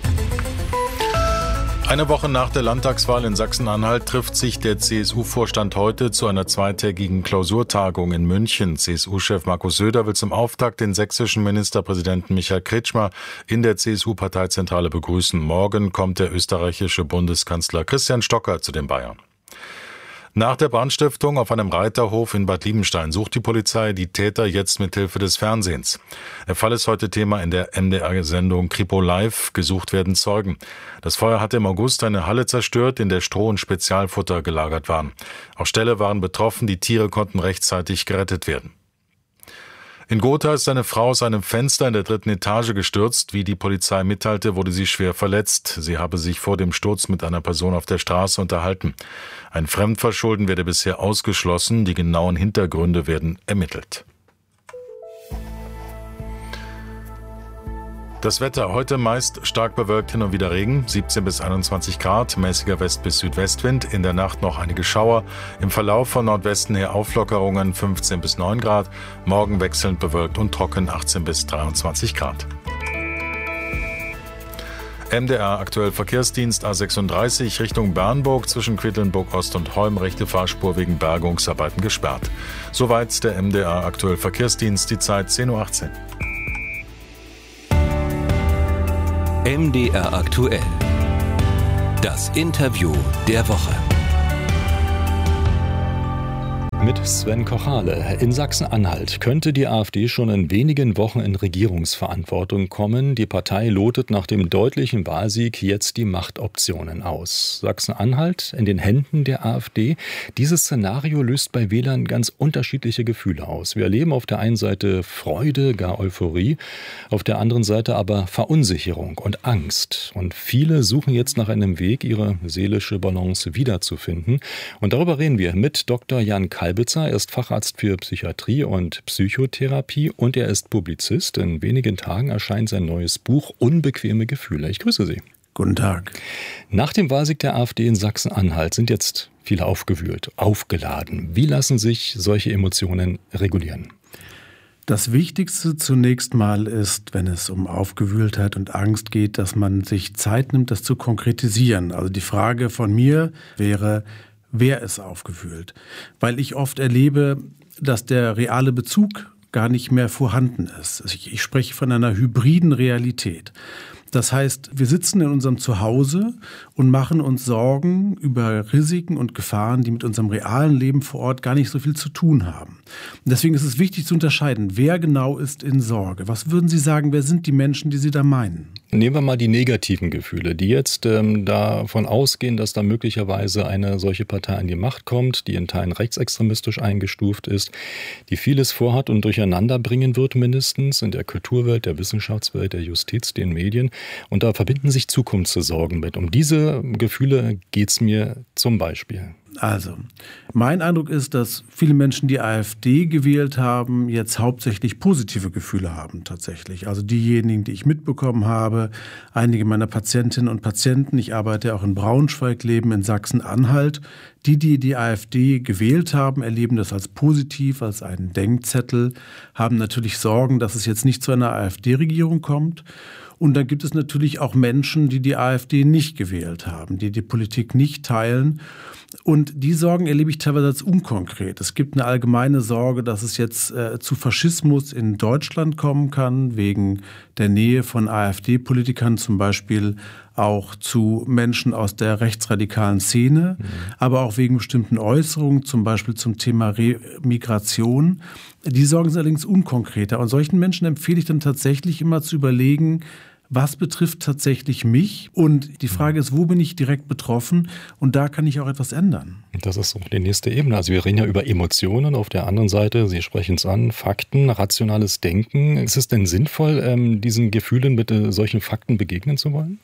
Eine Woche nach der Landtagswahl in Sachsen-Anhalt trifft sich der CSU-Vorstand heute zu einer zweitägigen Klausurtagung in München. CSU-Chef Markus Söder will zum Auftakt den sächsischen Ministerpräsidenten Michael Kretschmer in der CSU-Parteizentrale begrüßen. Morgen kommt der österreichische Bundeskanzler Christian Stocker zu den Bayern. Nach der Brandstiftung auf einem Reiterhof in Bad Liebenstein sucht die Polizei die Täter jetzt mit Hilfe des Fernsehens. Der Fall ist heute Thema in der MDR-Sendung Kripo Live. Gesucht werden Zeugen. Das Feuer hatte im August eine Halle zerstört, in der Stroh und Spezialfutter gelagert waren. Auch Ställe waren betroffen, die Tiere konnten rechtzeitig gerettet werden. In Gotha ist eine Frau aus einem Fenster in der 3. Etage gestürzt. Wie die Polizei mitteilte, wurde sie schwer verletzt. Sie habe sich vor dem Sturz mit einer Person auf der Straße unterhalten. Ein Fremdverschulden werde bisher ausgeschlossen. Die genauen Hintergründe werden ermittelt. Das Wetter heute meist stark bewölkt, hin und wieder Regen, 17 bis 21 Grad, mäßiger West- bis Südwestwind, in der Nacht noch einige Schauer, im Verlauf von Nordwesten her Auflockerungen 15 bis 9 Grad, morgen wechselnd bewölkt und trocken 18 bis 23 Grad. MDR aktuell Verkehrsdienst A36 Richtung Bernburg zwischen Quedlinburg Ost und Holm, rechte Fahrspur wegen Bergungsarbeiten gesperrt. Soweit der MDR aktuell Verkehrsdienst, die Zeit 10.18 Uhr. MDR aktuell. Das Interview der Woche. Mit Sven Kochale. In Sachsen-Anhalt könnte die AfD schon in wenigen Wochen in Regierungsverantwortung kommen. Die Partei lotet nach dem deutlichen Wahlsieg jetzt die Machtoptionen aus. Sachsen-Anhalt in den Händen der AfD. Dieses Szenario löst bei Wählern ganz unterschiedliche Gefühle aus. Wir erleben auf der einen Seite Freude, gar Euphorie, auf der anderen Seite aber Verunsicherung und Angst. Und viele suchen jetzt nach einem Weg, ihre seelische Balance wiederzufinden. Und darüber reden wir mit Dr. Jan Kalbitzer. Er ist Facharzt für Psychiatrie und Psychotherapie und er ist Publizist. In wenigen Tagen erscheint sein neues Buch Unbequeme Gefühle. Ich grüße Sie. Guten Tag. Nach dem Wahlsieg der AfD in Sachsen-Anhalt sind jetzt viele aufgewühlt, aufgeladen. Wie lassen sich solche Emotionen regulieren? Das Wichtigste zunächst mal ist, wenn es um Aufgewühltheit und Angst geht, dass man sich Zeit nimmt, das zu konkretisieren. Also die Frage von mir wäre, wer ist aufgewühlt? Weil ich oft erlebe, dass der reale Bezug gar nicht mehr vorhanden ist. Ich spreche von einer hybriden Realität. Das heißt, wir sitzen in unserem Zuhause und machen uns Sorgen über Risiken und Gefahren, die mit unserem realen Leben vor Ort gar nicht so viel zu tun haben. Und deswegen ist es wichtig zu unterscheiden, wer genau ist in Sorge. Was würden Sie sagen, wer sind die Menschen, die Sie da meinen? Nehmen wir mal die negativen Gefühle, die jetzt davon ausgehen, dass da möglicherweise eine solche Partei an die Macht kommt, die in Teilen rechtsextremistisch eingestuft ist, die vieles vorhat und durcheinander bringen wird mindestens in der Kulturwelt, der Wissenschaftswelt, der Justiz, den Medien. Und da verbinden sich Zukunftssorgen mit. Um diese Gefühle geht es mir zum Beispiel. Also, mein Eindruck ist, dass viele Menschen, die AfD gewählt haben, jetzt hauptsächlich positive Gefühle haben tatsächlich. Also diejenigen, die ich mitbekommen habe, einige meiner Patientinnen und Patienten, ich arbeite auch in Braunschweig, leben in Sachsen-Anhalt. Die AfD gewählt haben, erleben das als positiv, als einen Denkzettel, haben natürlich Sorgen, dass es jetzt nicht zu einer AfD-Regierung kommt. Und dann gibt es natürlich auch Menschen, die AfD nicht gewählt haben, die Politik nicht teilen. Und die Sorgen erlebe ich teilweise als unkonkret. Es gibt eine allgemeine Sorge, dass es jetzt zu Faschismus in Deutschland kommen kann, wegen der Nähe von AfD-Politikern, zum Beispiel auch zu Menschen aus der rechtsradikalen Szene, aber auch wegen bestimmten Äußerungen, zum Beispiel zum Thema Migration. Die Sorgen sind allerdings unkonkreter. Und solchen Menschen empfehle ich dann tatsächlich immer zu überlegen, was betrifft tatsächlich mich? Und die Frage ist, wo bin ich direkt betroffen? Und da kann ich auch etwas ändern. Das ist so die nächste Ebene. Also wir reden ja über Emotionen. Auf der anderen Seite, Sie sprechen es an, Fakten, rationales Denken. Ist es denn sinnvoll, diesen Gefühlen mit solchen Fakten begegnen zu wollen?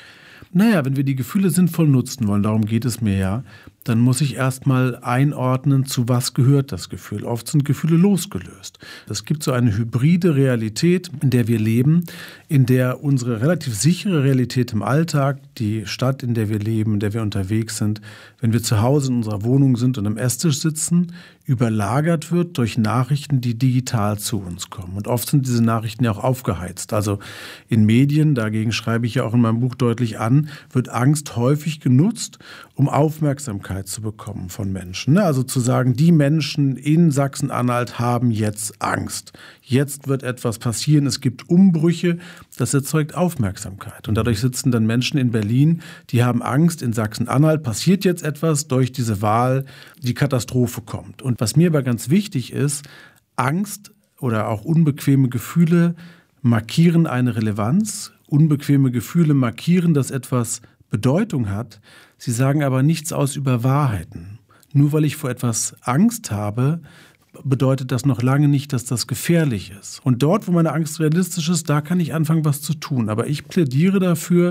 Naja, wenn wir die Gefühle sinnvoll nutzen wollen, darum geht es mir ja, dann muss ich erstmal einordnen, zu was gehört das Gefühl. Oft sind Gefühle losgelöst. Es gibt so eine hybride Realität, in der wir leben, in der unsere relativ sichere Realität im Alltag, die Stadt, in der wir leben, in der wir unterwegs sind, wenn wir zu Hause in unserer Wohnung sind und am Esstisch sitzen, überlagert wird durch Nachrichten, die digital zu uns kommen. Und oft sind diese Nachrichten ja auch aufgeheizt. Also in Medien, dagegen schreibe ich ja auch in meinem Buch deutlich an, wird Angst häufig genutzt, um Aufmerksamkeit zu bekommen von Menschen. Also zu sagen, die Menschen in Sachsen-Anhalt haben jetzt Angst. Jetzt wird etwas passieren, es gibt Umbrüche, das erzeugt Aufmerksamkeit. Und dadurch sitzen dann Menschen in Berlin, die haben Angst, in Sachsen-Anhalt passiert jetzt etwas durch diese Wahl, die Katastrophe kommt. Und was mir aber ganz wichtig ist, Angst oder auch unbequeme Gefühle markieren eine Relevanz. Unbequeme Gefühle markieren, dass etwas Bedeutung hat. Sie sagen aber nichts aus über Wahrheiten. Nur weil ich vor etwas Angst habe, bedeutet das noch lange nicht, dass das gefährlich ist. Und dort, wo meine Angst realistisch ist, da kann ich anfangen, was zu tun. Aber ich plädiere dafür,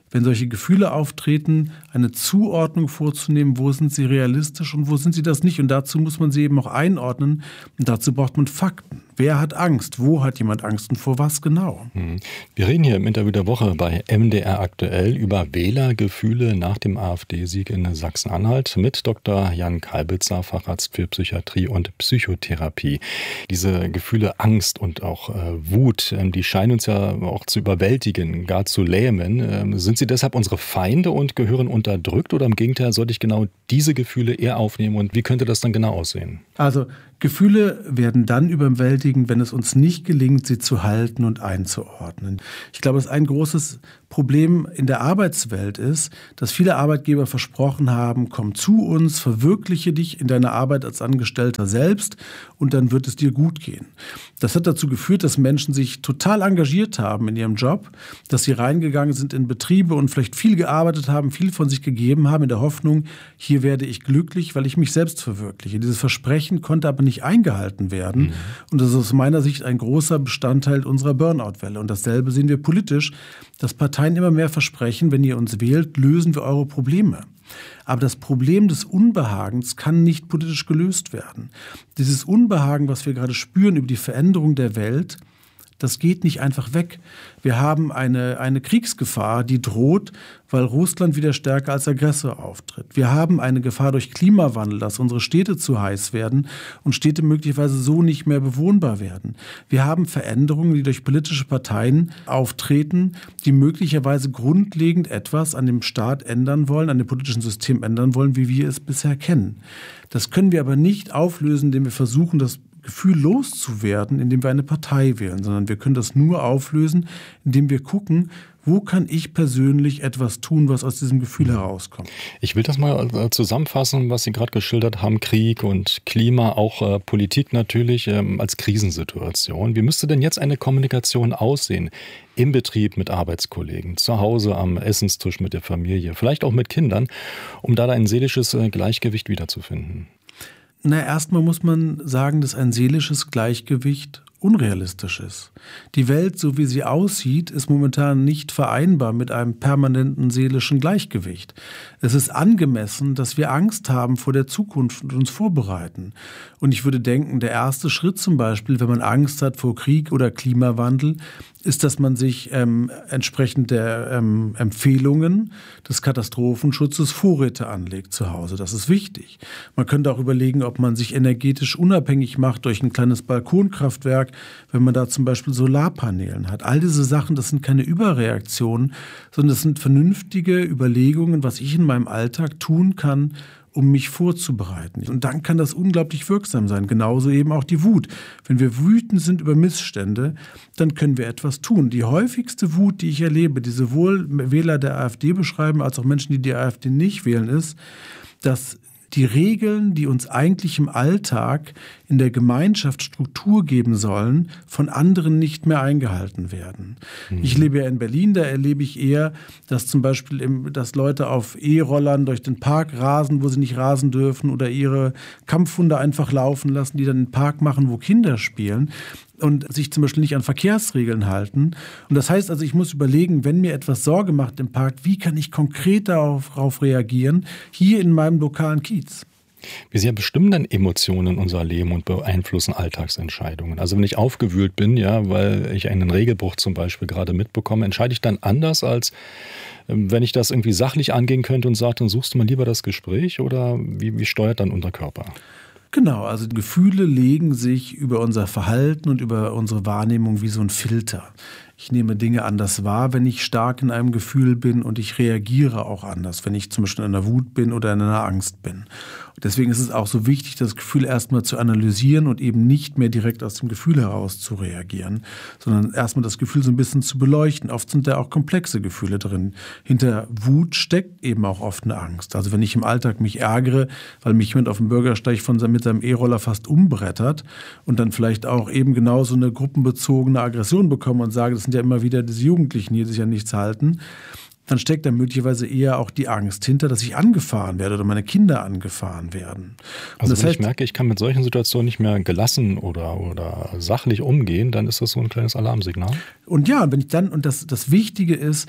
wenn solche Gefühle auftreten, eine Zuordnung vorzunehmen, wo sind sie realistisch und wo sind sie das nicht. Und dazu muss man sie eben auch einordnen. Und dazu braucht man Fakten. Wer hat Angst? Wo hat jemand Angst und vor was genau? Wir reden hier im Interview der Woche bei MDR aktuell über Wählergefühle nach dem AfD-Sieg in Sachsen-Anhalt mit Dr. Jan Kalbitzer, Facharzt für Psychiatrie und Psychotherapie. Diese Gefühle Angst und auch Wut, die scheinen uns ja auch zu überwältigen, gar zu lähmen. Sind sie deshalb unsere Feinde und gehören unterdrückt oder im Gegenteil sollte ich genau diese Gefühle eher aufnehmen und wie könnte das dann genau aussehen? Also Gefühle werden dann überwältigend, wenn es uns nicht gelingt, sie zu halten und einzuordnen. Ich glaube, dass ein großes Problem in der Arbeitswelt ist, dass viele Arbeitgeber versprochen haben, komm zu uns, verwirkliche dich in deiner Arbeit als Angestellter selbst und dann wird es dir gut gehen. Das hat dazu geführt, dass Menschen sich total engagiert haben in ihrem Job, dass sie reingegangen sind in Betriebe und vielleicht viel gearbeitet haben, viel von sich gegeben haben in der Hoffnung, hier werde ich glücklich, weil ich mich selbst verwirkliche. Dieses Versprechen konnte aber nicht eingehalten werden. Und das ist aus meiner Sicht ein großer Bestandteil unserer Burnout-Welle. Und dasselbe sehen wir politisch, dass Parteien immer mehr versprechen, wenn ihr uns wählt, lösen wir eure Probleme. Aber das Problem des Unbehagens kann nicht politisch gelöst werden. Dieses Unbehagen, was wir gerade spüren über die Veränderung der Welt, das geht nicht einfach weg. Wir haben eine Kriegsgefahr, die droht, weil Russland wieder stärker als Aggressor auftritt. Wir haben eine Gefahr durch Klimawandel, dass unsere Städte zu heiß werden und Städte möglicherweise so nicht mehr bewohnbar werden. Wir haben Veränderungen, die durch politische Parteien auftreten, die möglicherweise grundlegend etwas an dem Staat ändern wollen, an dem politischen System ändern wollen, wie wir es bisher kennen. Das können wir aber nicht auflösen, indem wir versuchen, das Gefühl loszuwerden, indem wir eine Partei wählen, sondern wir können das nur auflösen, indem wir gucken, wo kann ich persönlich etwas tun, was aus diesem Gefühl herauskommt. Ich will das mal zusammenfassen, was Sie gerade geschildert haben, Krieg und Klima, auch Politik natürlich als Krisensituation. Wie müsste denn jetzt eine Kommunikation aussehen? Im Betrieb mit Arbeitskollegen, zu Hause am Essenstisch mit der Familie, vielleicht auch mit Kindern, um da ein seelisches Gleichgewicht wiederzufinden? Erstmal muss man sagen, dass ein seelisches Gleichgewicht unrealistisch ist. Die Welt, so wie sie aussieht, ist momentan nicht vereinbar mit einem permanenten seelischen Gleichgewicht. Es ist angemessen, dass wir Angst haben vor der Zukunft und uns vorbereiten. Und ich würde denken, der erste Schritt zum Beispiel, wenn man Angst hat vor Krieg oder Klimawandel, ist, dass man sich entsprechend der Empfehlungen des Katastrophenschutzes Vorräte anlegt zu Hause. Das ist wichtig. Man könnte auch überlegen, ob man sich energetisch unabhängig macht durch ein kleines Balkonkraftwerk, wenn man da zum Beispiel Solarpanelen hat. All diese Sachen, das sind keine Überreaktionen, sondern das sind vernünftige Überlegungen, was ich in meinem Alltag tun kann, um mich vorzubereiten. Und dann kann das unglaublich wirksam sein. Genauso eben auch die Wut. Wenn wir wütend sind über Missstände, dann können wir etwas tun. Die häufigste Wut, die ich erlebe, die sowohl Wähler der AfD beschreiben, als auch Menschen, die die AfD nicht wählen, ist, dass die Regeln, die uns eigentlich im Alltag in der Gemeinschaft Struktur geben sollen, von anderen nicht mehr eingehalten werden. Ich lebe ja in Berlin, da erlebe ich eher, dass zum Beispiel dass Leute auf E-Rollern durch den Park rasen, wo sie nicht rasen dürfen, oder ihre Kampfhunde einfach laufen lassen, die dann den Park machen, wo Kinder spielen und sich zum Beispiel nicht an Verkehrsregeln halten. Und das heißt also, ich muss überlegen, wenn mir etwas Sorge macht im Park, wie kann ich konkret darauf reagieren, hier in meinem lokalen Kiez? Wie sehr bestimmen denn Emotionen unser Leben und beeinflussen Alltagsentscheidungen? Also wenn ich aufgewühlt bin, ja, weil ich einen Regelbruch zum Beispiel gerade mitbekomme, entscheide ich dann anders, als wenn ich das irgendwie sachlich angehen könnte und sage, dann suchst du mal lieber das Gespräch, oder wie steuert dann unser Körper? Genau, also Gefühle legen sich über unser Verhalten und über unsere Wahrnehmung wie so ein Filter. Ich nehme Dinge anders wahr, wenn ich stark in einem Gefühl bin, und ich reagiere auch anders, wenn ich zum Beispiel in einer Wut bin oder in einer Angst bin. Deswegen ist es auch so wichtig, das Gefühl erstmal zu analysieren und eben nicht mehr direkt aus dem Gefühl heraus zu reagieren, sondern erstmal das Gefühl so ein bisschen zu beleuchten. Oft sind da auch komplexe Gefühle drin. Hinter Wut steckt eben auch oft eine Angst. Also wenn ich im Alltag mich ärgere, weil mich jemand auf dem Bürgersteig mit seinem E-Roller fast umbrettert und dann vielleicht auch eben genauso eine gruppenbezogene Aggression bekomme und sage, das sind ja immer wieder diese Jugendlichen, die sich ja nichts halten, dann steckt da möglicherweise eher auch die Angst hinter, dass ich angefahren werde oder meine Kinder angefahren werden. Also wenn ich merke, ich kann mit solchen Situationen nicht mehr gelassen oder sachlich umgehen, dann ist das so ein kleines Alarmsignal. Und ja, wenn ich dann, und das Wichtige ist,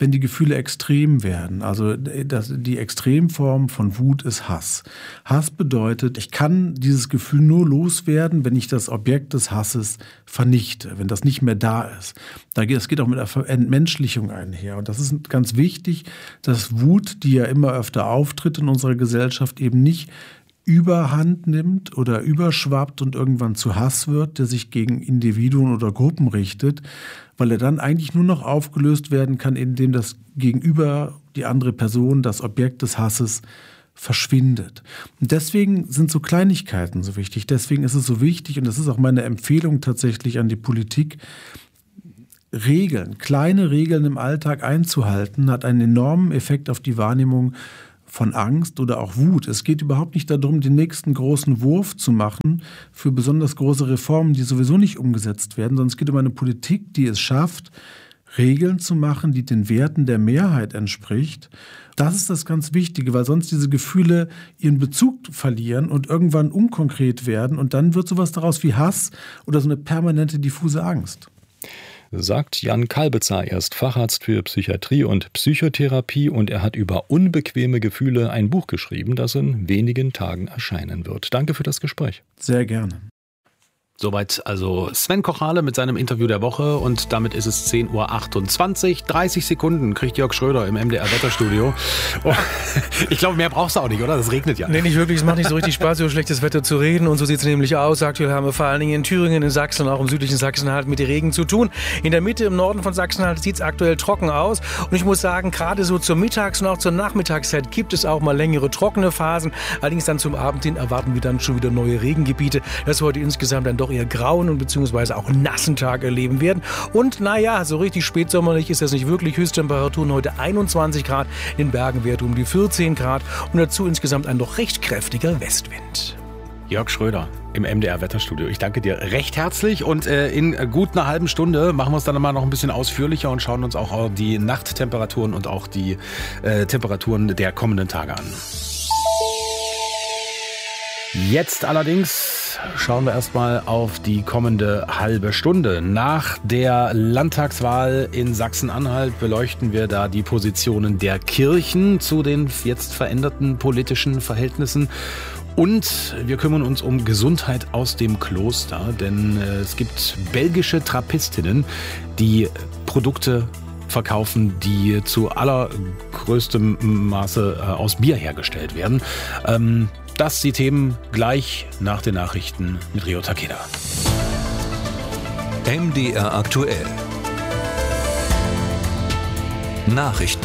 wenn die Gefühle extrem werden. Also die Extremform von Wut ist Hass. Hass bedeutet, ich kann dieses Gefühl nur loswerden, wenn ich das Objekt des Hasses vernichte, wenn das nicht mehr da ist. Es geht auch mit der Entmenschlichung einher. Und das ist ganz wichtig, dass Wut, die ja immer öfter auftritt in unserer Gesellschaft, eben nicht Überhand nimmt oder überschwappt und irgendwann zu Hass wird, der sich gegen Individuen oder Gruppen richtet, weil er dann eigentlich nur noch aufgelöst werden kann, indem das Gegenüber, die andere Person, das Objekt des Hasses verschwindet. Und deswegen sind so Kleinigkeiten so wichtig. Deswegen ist es so wichtig, und das ist auch meine Empfehlung tatsächlich an die Politik, Regeln, kleine Regeln im Alltag einzuhalten, hat einen enormen Effekt auf die Wahrnehmung von Angst oder auch Wut. Es geht überhaupt nicht darum, den nächsten großen Wurf zu machen für besonders große Reformen, die sowieso nicht umgesetzt werden, sondern es geht um eine Politik, die es schafft, Regeln zu machen, die den Werten der Mehrheit entspricht. Das ist das ganz Wichtige, weil sonst diese Gefühle ihren Bezug verlieren und irgendwann unkonkret werden und dann wird sowas daraus wie Hass oder so eine permanente diffuse Angst. Sagt Jan Kalbitzer. Er ist Facharzt für Psychiatrie und Psychotherapie und er hat über unbequeme Gefühle ein Buch geschrieben, das in wenigen Tagen erscheinen wird. Danke für das Gespräch. Sehr gerne. Soweit also Sven Kochale mit seinem Interview der Woche und damit ist es 10:28 Uhr. 30 Sekunden kriegt Jörg Schröder im MDR-Wetterstudio. Oh, ich glaube, mehr brauchst du auch nicht, oder? Das regnet ja. Nee, nicht wirklich. Es macht nicht so richtig Spaß, über schlechtes Wetter zu reden. Und so sieht es nämlich aus. Aktuell haben wir vor allen Dingen in Thüringen, in Sachsen und auch im südlichen Sachsen-Anhalt mit Regen zu tun. In der Mitte, im Norden von Sachsen-Anhalt sieht es aktuell trocken aus. Und ich muss sagen, gerade so zur Mittags- und auch zur Nachmittagszeit gibt es auch mal längere trockene Phasen. Allerdings dann zum Abend hin erwarten wir dann schon wieder neue Regengebiete. Das heute insgesamt dann doch eher grauen und beziehungsweise auch nassen Tag erleben werden. Und naja, so richtig spätsommerlich ist das nicht wirklich. Höchsttemperaturen heute 21 Grad, in den Bergenwerte um die 14 Grad und dazu insgesamt ein doch recht kräftiger Westwind. Jörg Schröder im MDR-Wetterstudio. Ich danke dir recht herzlich und in gut einer halben Stunde machen wir es dann mal noch ein bisschen ausführlicher und schauen uns auch die Nachttemperaturen und auch die Temperaturen der kommenden Tage an. Jetzt allerdings schauen wir erstmal auf die kommende halbe Stunde. Nach der Landtagswahl in Sachsen-Anhalt beleuchten wir da die Positionen der Kirchen zu den jetzt veränderten politischen Verhältnissen. Und wir kümmern uns um Gesundheit aus dem Kloster, denn es gibt belgische Trappistinnen, die Produkte verkaufen, die zu allergrößtem Maße aus Bier hergestellt werden. Das die Themen gleich nach den Nachrichten mit Rio Takeda. MDR aktuell. Nachrichten.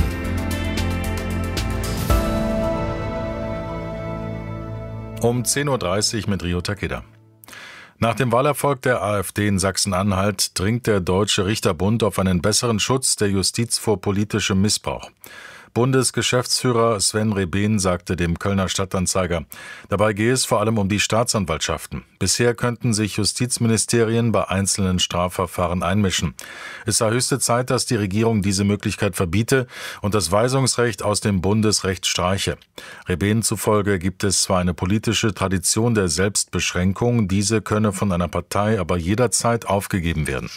Um 10:30 Uhr mit Rio Takeda. Nach dem Wahlerfolg der AfD in Sachsen-Anhalt dringt der Deutsche Richterbund auf einen besseren Schutz der Justiz vor politischem Missbrauch. Bundesgeschäftsführer Sven Rebehn sagte dem Kölner Stadtanzeiger, dabei gehe es vor allem um die Staatsanwaltschaften. Bisher könnten sich Justizministerien bei einzelnen Strafverfahren einmischen. Es sei höchste Zeit, dass die Regierung diese Möglichkeit verbiete und das Weisungsrecht aus dem Bundesrecht streiche. Rebehn zufolge gibt es zwar eine politische Tradition der Selbstbeschränkung, diese könne von einer Partei aber jederzeit aufgegeben werden.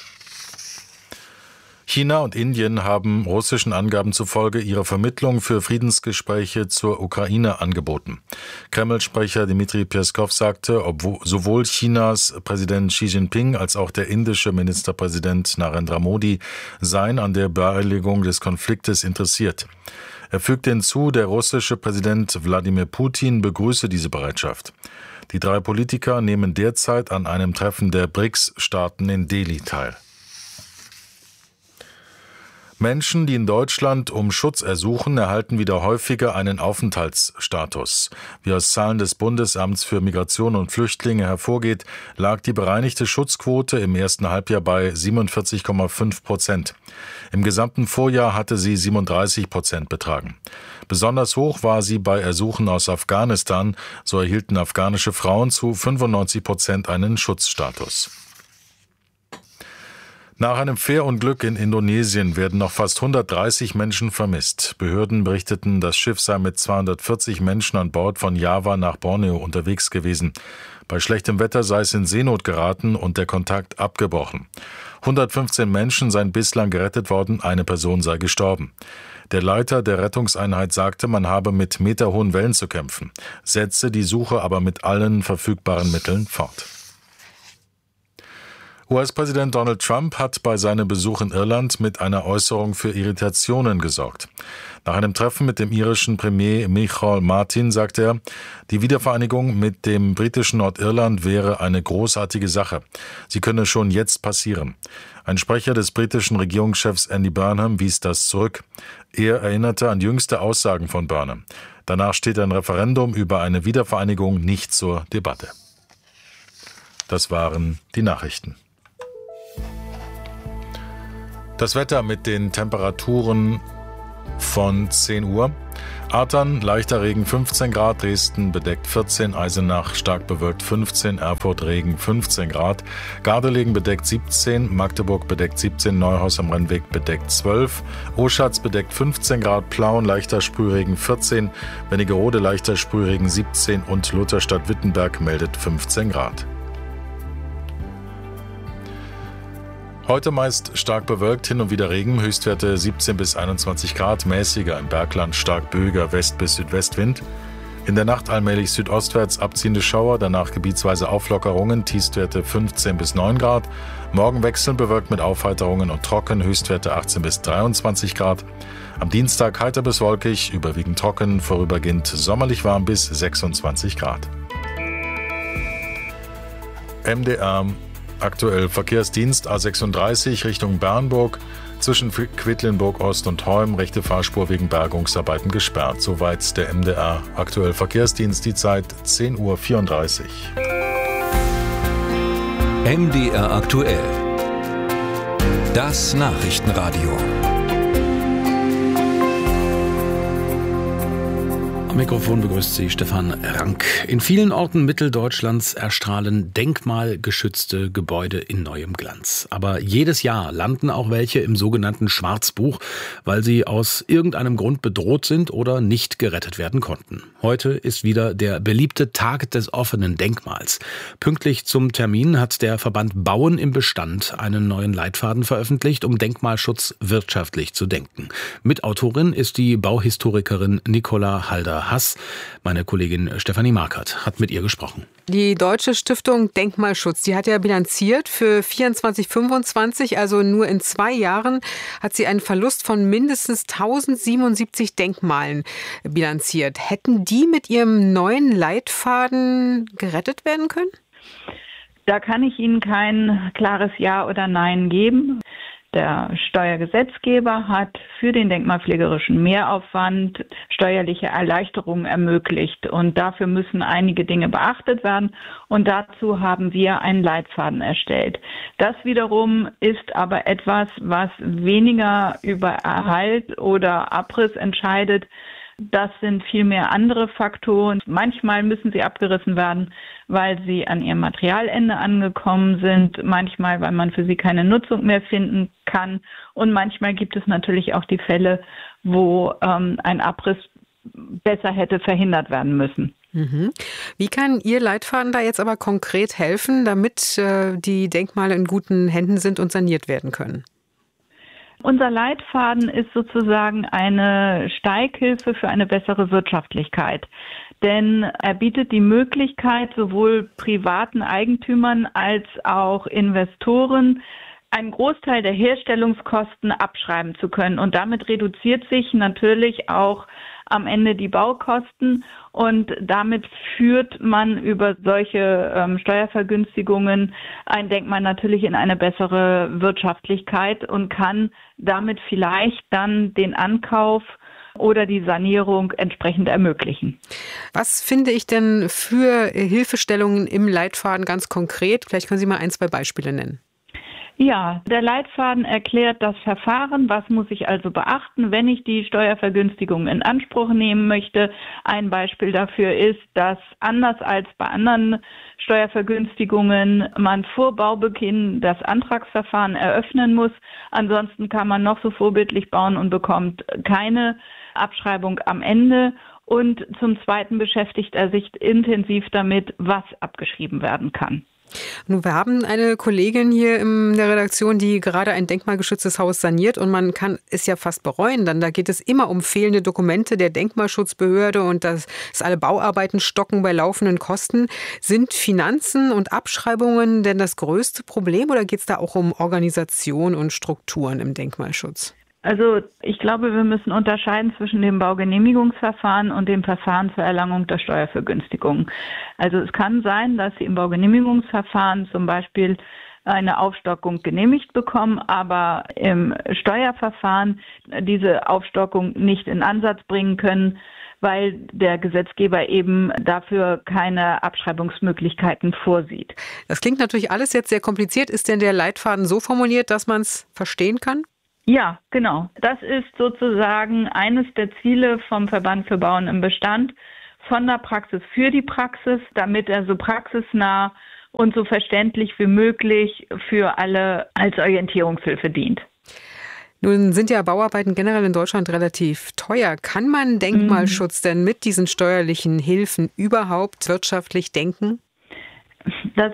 China und Indien haben russischen Angaben zufolge ihre Vermittlung für Friedensgespräche zur Ukraine angeboten. Kreml-Sprecher Dmitri Peskov sagte, sowohl Chinas Präsident Xi Jinping als auch der indische Ministerpräsident Narendra Modi seien an der Beilegung des Konfliktes interessiert. Er fügte hinzu, der russische Präsident Wladimir Putin begrüße diese Bereitschaft. Die drei Politiker nehmen derzeit an einem Treffen der BRICS-Staaten in Delhi teil. Menschen, die in Deutschland um Schutz ersuchen, erhalten wieder häufiger einen Aufenthaltsstatus. Wie aus Zahlen des Bundesamts für Migration und Flüchtlinge hervorgeht, lag die bereinigte Schutzquote im ersten Halbjahr bei 47,5%. Im gesamten Vorjahr hatte sie 37% betragen. Besonders hoch war sie bei Ersuchen aus Afghanistan. So erhielten afghanische Frauen zu 95% einen Schutzstatus. Nach einem Fährunglück in Indonesien werden noch fast 130 Menschen vermisst. Behörden berichteten, das Schiff sei mit 240 Menschen an Bord von Java nach Borneo unterwegs gewesen. Bei schlechtem Wetter sei es in Seenot geraten und der Kontakt abgebrochen. 115 Menschen seien bislang gerettet worden, eine Person sei gestorben. Der Leiter der Rettungseinheit sagte, man habe mit meterhohen Wellen zu kämpfen, setzte die Suche aber mit allen verfügbaren Mitteln fort. US-Präsident Donald Trump hat bei seinem Besuch in Irland mit einer Äußerung für Irritationen gesorgt. Nach einem Treffen mit dem irischen Premier Micheál Martin sagte er, die Wiedervereinigung mit dem britischen Nordirland wäre eine großartige Sache. Sie könne schon jetzt passieren. Ein Sprecher des britischen Regierungschefs Andy Burnham wies das zurück. Er erinnerte an jüngste Aussagen von Burnham. Danach steht ein Referendum über eine Wiedervereinigung nicht zur Debatte. Das waren die Nachrichten. Das Wetter mit den Temperaturen von 10 Uhr. Artern, leichter Regen 15 Grad, Dresden bedeckt 14, Eisenach stark bewölkt 15, Erfurt Regen 15 Grad, Gardelegen bedeckt 17, Magdeburg bedeckt 17, Neuhaus am Rennweg bedeckt 12, Oschatz bedeckt 15 Grad, Plauen leichter Sprühregen 14, Wernigerode leichter Sprühregen 17 und Lutherstadt-Wittenberg meldet 15 Grad. Heute meist stark bewölkt, hin und wieder Regen, Höchstwerte 17 bis 21 Grad, mäßiger im Bergland, stark böiger West- bis Südwestwind. In der Nacht allmählich südostwärts abziehende Schauer, danach gebietsweise Auflockerungen, Tiefstwerte 15 bis 9 Grad. Morgen wechselnd bewölkt mit Aufheiterungen und trocken, Höchstwerte 18 bis 23 Grad. Am Dienstag heiter bis wolkig, überwiegend trocken, vorübergehend sommerlich warm bis 26 Grad. MDR aktuell Verkehrsdienst A36 Richtung Bernburg, zwischen Quedlinburg Ost und Heum, rechte Fahrspur wegen Bergungsarbeiten gesperrt. Soweit der MDR aktuell Verkehrsdienst, die Zeit 10:34 Uhr. MDR aktuell. Das Nachrichtenradio. Am Mikrofon begrüßt Sie Stefan Rank. In vielen Orten Mitteldeutschlands erstrahlen denkmalgeschützte Gebäude in neuem Glanz. Aber jedes Jahr landen auch welche im sogenannten Schwarzbuch, weil sie aus irgendeinem Grund bedroht sind oder nicht gerettet werden konnten. Heute ist wieder der beliebte Tag des offenen Denkmals. Pünktlich zum Termin hat der Verband Bauen im Bestand einen neuen Leitfaden veröffentlicht, um Denkmalschutz wirtschaftlich zu denken. Mitautorin ist die Bauhistorikerin Nicola Halder-Hass. Meine Kollegin Stefanie Markert hat mit ihr gesprochen. Die Deutsche Stiftung Denkmalschutz, die hat ja bilanziert für 24/25, also nur in 2 Jahren, hat sie einen Verlust von mindestens 1077 Denkmalen bilanziert. Hätten die mit ihrem neuen Leitfaden gerettet werden können? Da kann ich Ihnen kein klares Ja oder Nein geben. Der Steuergesetzgeber hat für den denkmalpflegerischen Mehraufwand steuerliche Erleichterungen ermöglicht. Und dafür müssen einige Dinge beachtet werden. Und dazu haben wir einen Leitfaden erstellt. Das wiederum ist aber etwas, was weniger über Erhalt oder Abriss entscheidet. Das sind vielmehr andere Faktoren. Manchmal müssen sie abgerissen werden, weil sie an ihrem Materialende angekommen sind. Manchmal, weil man für sie keine Nutzung mehr finden kann. Und manchmal gibt es natürlich auch die Fälle, wo ein Abriss besser hätte verhindert werden müssen. Wie kann Ihr Leitfaden da jetzt aber konkret helfen, damit die Denkmale in guten Händen sind und saniert werden können? Unser Leitfaden ist sozusagen eine Steighilfe für eine bessere Wirtschaftlichkeit. Denn er bietet die Möglichkeit, sowohl privaten Eigentümern als auch Investoren einen Großteil der Herstellungskosten abschreiben zu können. Und damit reduziert sich natürlich auch am Ende die Baukosten. Und damit führt man über solche Steuervergünstigungen ein Denkmal natürlich in eine bessere Wirtschaftlichkeit und kann damit vielleicht dann den Ankauf oder die Sanierung entsprechend ermöglichen. Was finde ich denn für Hilfestellungen im Leitfaden ganz konkret? Vielleicht können Sie mal 1, 2 Beispiele nennen. Ja, der Leitfaden erklärt das Verfahren. Was muss ich also beachten, wenn ich die Steuervergünstigung in Anspruch nehmen möchte? Ein Beispiel dafür ist, dass anders als bei anderen Steuervergünstigungen man vor Baubeginn das Antragsverfahren eröffnen muss. Ansonsten kann man noch so vorbildlich bauen und bekommt keine Abschreibung am Ende. Und zum Zweiten beschäftigt er sich intensiv damit, was abgeschrieben werden kann. Nun, wir haben eine Kollegin hier in der Redaktion, die gerade ein denkmalgeschütztes Haus saniert und man kann es ja fast bereuen. Dann da geht es immer um fehlende Dokumente der Denkmalschutzbehörde und dass alle Bauarbeiten stocken bei laufenden Kosten. Sind Finanzen und Abschreibungen denn das größte Problem oder geht es da auch um Organisation und Strukturen im Denkmalschutz? Also ich glaube, wir müssen unterscheiden zwischen dem Baugenehmigungsverfahren und dem Verfahren zur Erlangung der Steuervergünstigung. Also es kann sein, dass Sie im Baugenehmigungsverfahren zum Beispiel eine Aufstockung genehmigt bekommen, aber im Steuerverfahren diese Aufstockung nicht in Ansatz bringen können, weil der Gesetzgeber eben dafür keine Abschreibungsmöglichkeiten vorsieht. Das klingt natürlich alles jetzt sehr kompliziert. Ist denn der Leitfaden so formuliert, dass man es verstehen kann? Ja, genau. Das ist sozusagen eines der Ziele vom Verband für Bauen im Bestand, von der Praxis für die Praxis, damit er so praxisnah und so verständlich wie möglich für alle als Orientierungshilfe dient. Nun sind ja Bauarbeiten generell in Deutschland relativ teuer. Kann man Denkmalschutz denn mit diesen steuerlichen Hilfen überhaupt wirtschaftlich denken? Das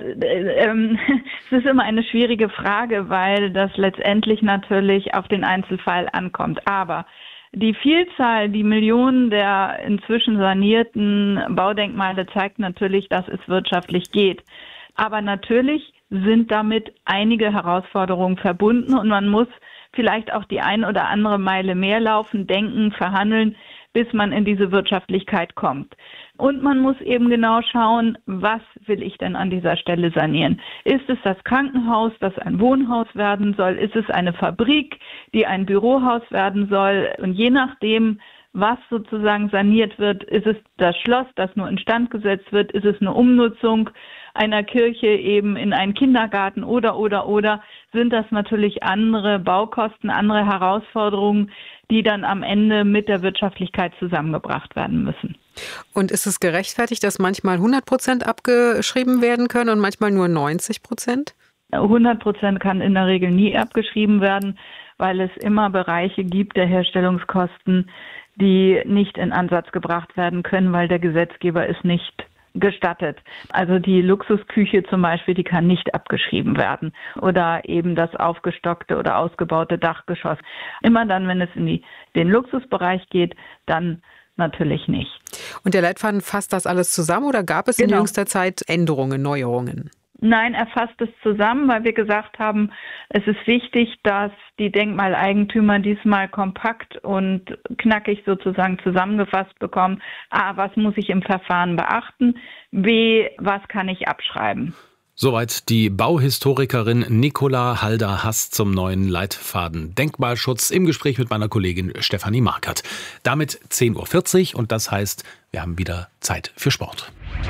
ist immer eine schwierige Frage, weil das letztendlich natürlich auf den Einzelfall ankommt. Aber die Vielzahl, die Millionen der inzwischen sanierten Baudenkmale zeigt natürlich, dass es wirtschaftlich geht. Aber natürlich sind damit einige Herausforderungen verbunden und man muss vielleicht auch die ein oder andere Meile mehr laufen, denken, verhandeln, bis man in diese Wirtschaftlichkeit kommt. Und man muss eben genau schauen, was will ich denn an dieser Stelle sanieren? Ist es das Krankenhaus, das ein Wohnhaus werden soll? Ist es eine Fabrik, die ein Bürohaus werden soll? Und je nachdem, was sozusagen saniert wird, ist es das Schloss, das nur instand gesetzt wird? Ist es eine Umnutzung einer Kirche eben in einen Kindergarten oder, sind das natürlich andere Baukosten, andere Herausforderungen, die dann am Ende mit der Wirtschaftlichkeit zusammengebracht werden müssen. Und ist es gerechtfertigt, dass manchmal 100% abgeschrieben werden können und manchmal nur 90%? 100% kann in der Regel nie abgeschrieben werden, weil es immer Bereiche gibt der Herstellungskosten, die nicht in Ansatz gebracht werden können, weil der Gesetzgeber es nicht gestattet. Also die Luxusküche zum Beispiel, die kann nicht abgeschrieben werden. Oder eben das aufgestockte oder ausgebaute Dachgeschoss. Immer dann, wenn es in den Luxusbereich geht, dann natürlich nicht. Und der Leitfaden fasst das alles zusammen oder gab es in jüngster Zeit Änderungen, Neuerungen? Nein, er fasst es zusammen, weil wir gesagt haben, es ist wichtig, dass die Denkmaleigentümer diesmal kompakt und knackig sozusagen zusammengefasst bekommen. A, was muss ich im Verfahren beachten? B, was kann ich abschreiben? Soweit die Bauhistorikerin Nicola Halder-Hass zum neuen Leitfaden Denkmalschutz im Gespräch mit meiner Kollegin Stefanie Markert. Damit 10:40 Uhr und das heißt, wir haben wieder Zeit für Sport.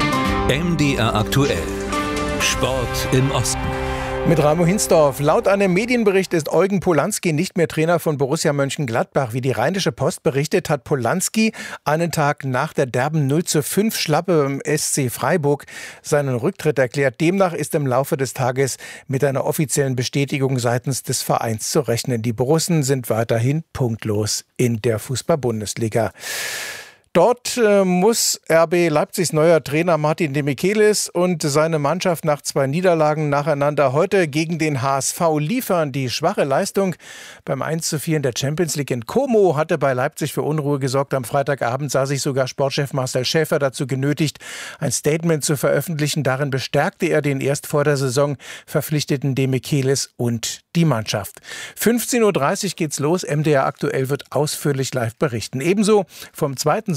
MDR aktuell. Sport im Osten. Mit Ramo Hinsdorf. Laut einem Medienbericht ist Eugen Polanski nicht mehr Trainer von Borussia Mönchengladbach. Wie die Rheinische Post berichtet, hat Polanski einen Tag nach der derben 0:5 Schlappe im SC Freiburg seinen Rücktritt erklärt. Demnach ist im Laufe des Tages mit einer offiziellen Bestätigung seitens des Vereins zu rechnen. Die Borussen sind weiterhin punktlos in der Fußball-Bundesliga. Dort muss RB Leipzigs neuer Trainer Martin de Michelis und seine Mannschaft nach 2 Niederlagen nacheinander heute gegen den HSV liefern. Die schwache Leistung beim 1:4 in der Champions League in Como hatte bei Leipzig für Unruhe gesorgt. Am Freitagabend sah sich sogar Sportchef Marcel Schäfer dazu genötigt, ein Statement zu veröffentlichen. Darin bestärkte er den erst vor der Saison verpflichteten de Michelis und die Mannschaft. 15:30 Uhr geht's los. MDR aktuell wird ausführlich live berichten. Ebenso vom zweiten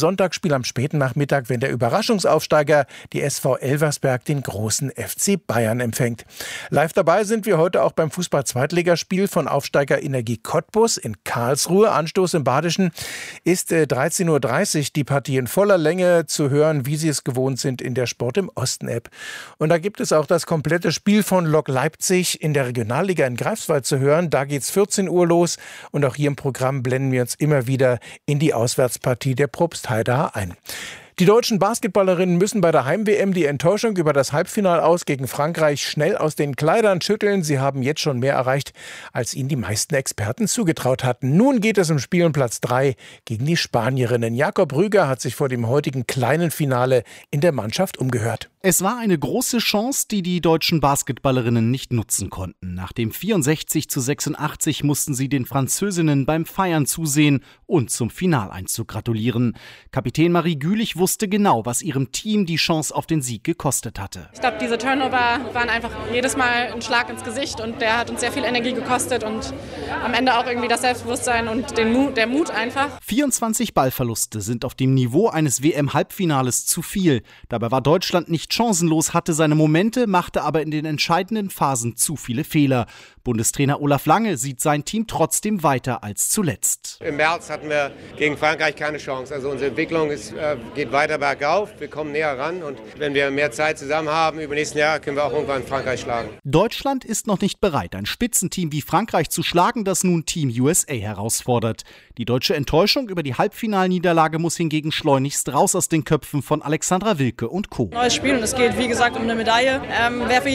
Sonntagsspiel am späten Nachmittag, wenn der Überraschungsaufsteiger, die SV Elversberg, den großen FC Bayern empfängt. Live dabei sind wir heute auch beim Fußball-Zweitligaspiel von Aufsteiger Energie Cottbus in Karlsruhe. Anstoß im Badischen ist 13:30 Uhr die Partie in voller Länge zu hören, wie Sie es gewohnt sind in der Sport im Osten-App. Und da gibt es auch das komplette Spiel von Lok Leipzig in der Regionalliga in Greifswald zu hören. Da geht's 14 Uhr los und auch hier im Programm blenden wir uns immer wieder in die Auswärtspartie der Probstheider ein. Die deutschen Basketballerinnen müssen bei der Heim-WM die Enttäuschung über das Halbfinale aus gegen Frankreich schnell aus den Kleidern schütteln. Sie haben jetzt schon mehr erreicht, als ihnen die meisten Experten zugetraut hatten. Nun geht es um Spiel um Platz 3 gegen die Spanierinnen. Jakob Rüger hat sich vor dem heutigen kleinen Finale in der Mannschaft umgehört. Es war eine große Chance, die die deutschen Basketballerinnen nicht nutzen konnten. Nach dem 64:86 mussten sie den Französinnen beim Feiern zusehen und zum Finaleinzug gratulieren. Kapitän Marie Gülich wusste genau, was ihrem Team die Chance auf den Sieg gekostet hatte. Ich glaube, diese Turnover waren einfach jedes Mal ein Schlag ins Gesicht und der hat uns sehr viel Energie gekostet und am Ende auch irgendwie das Selbstbewusstsein und der Mut einfach. 24 Ballverluste sind auf dem Niveau eines WM-Halbfinales zu viel. Dabei war Deutschland nicht chancenlos, hatte seine Momente, machte aber in den entscheidenden Phasen zu viele Fehler. Bundestrainer Olaf Lange sieht sein Team trotzdem weiter als zuletzt. Im März hatten wir gegen Frankreich keine Chance. Also unsere Entwicklung geht weiter bergauf, wir kommen näher ran und wenn wir mehr Zeit zusammen haben über nächsten Jahr, können wir auch irgendwann Frankreich schlagen. Deutschland ist noch nicht bereit, ein Spitzenteam wie Frankreich zu schlagen, das nun Team USA herausfordert. Die deutsche Enttäuschung über die Halbfinalniederlage muss hingegen schleunigst raus aus den Köpfen von Alexandra Wilke und Co. Neues Spiel und es geht, wie gesagt, um eine Medaille. Wäre für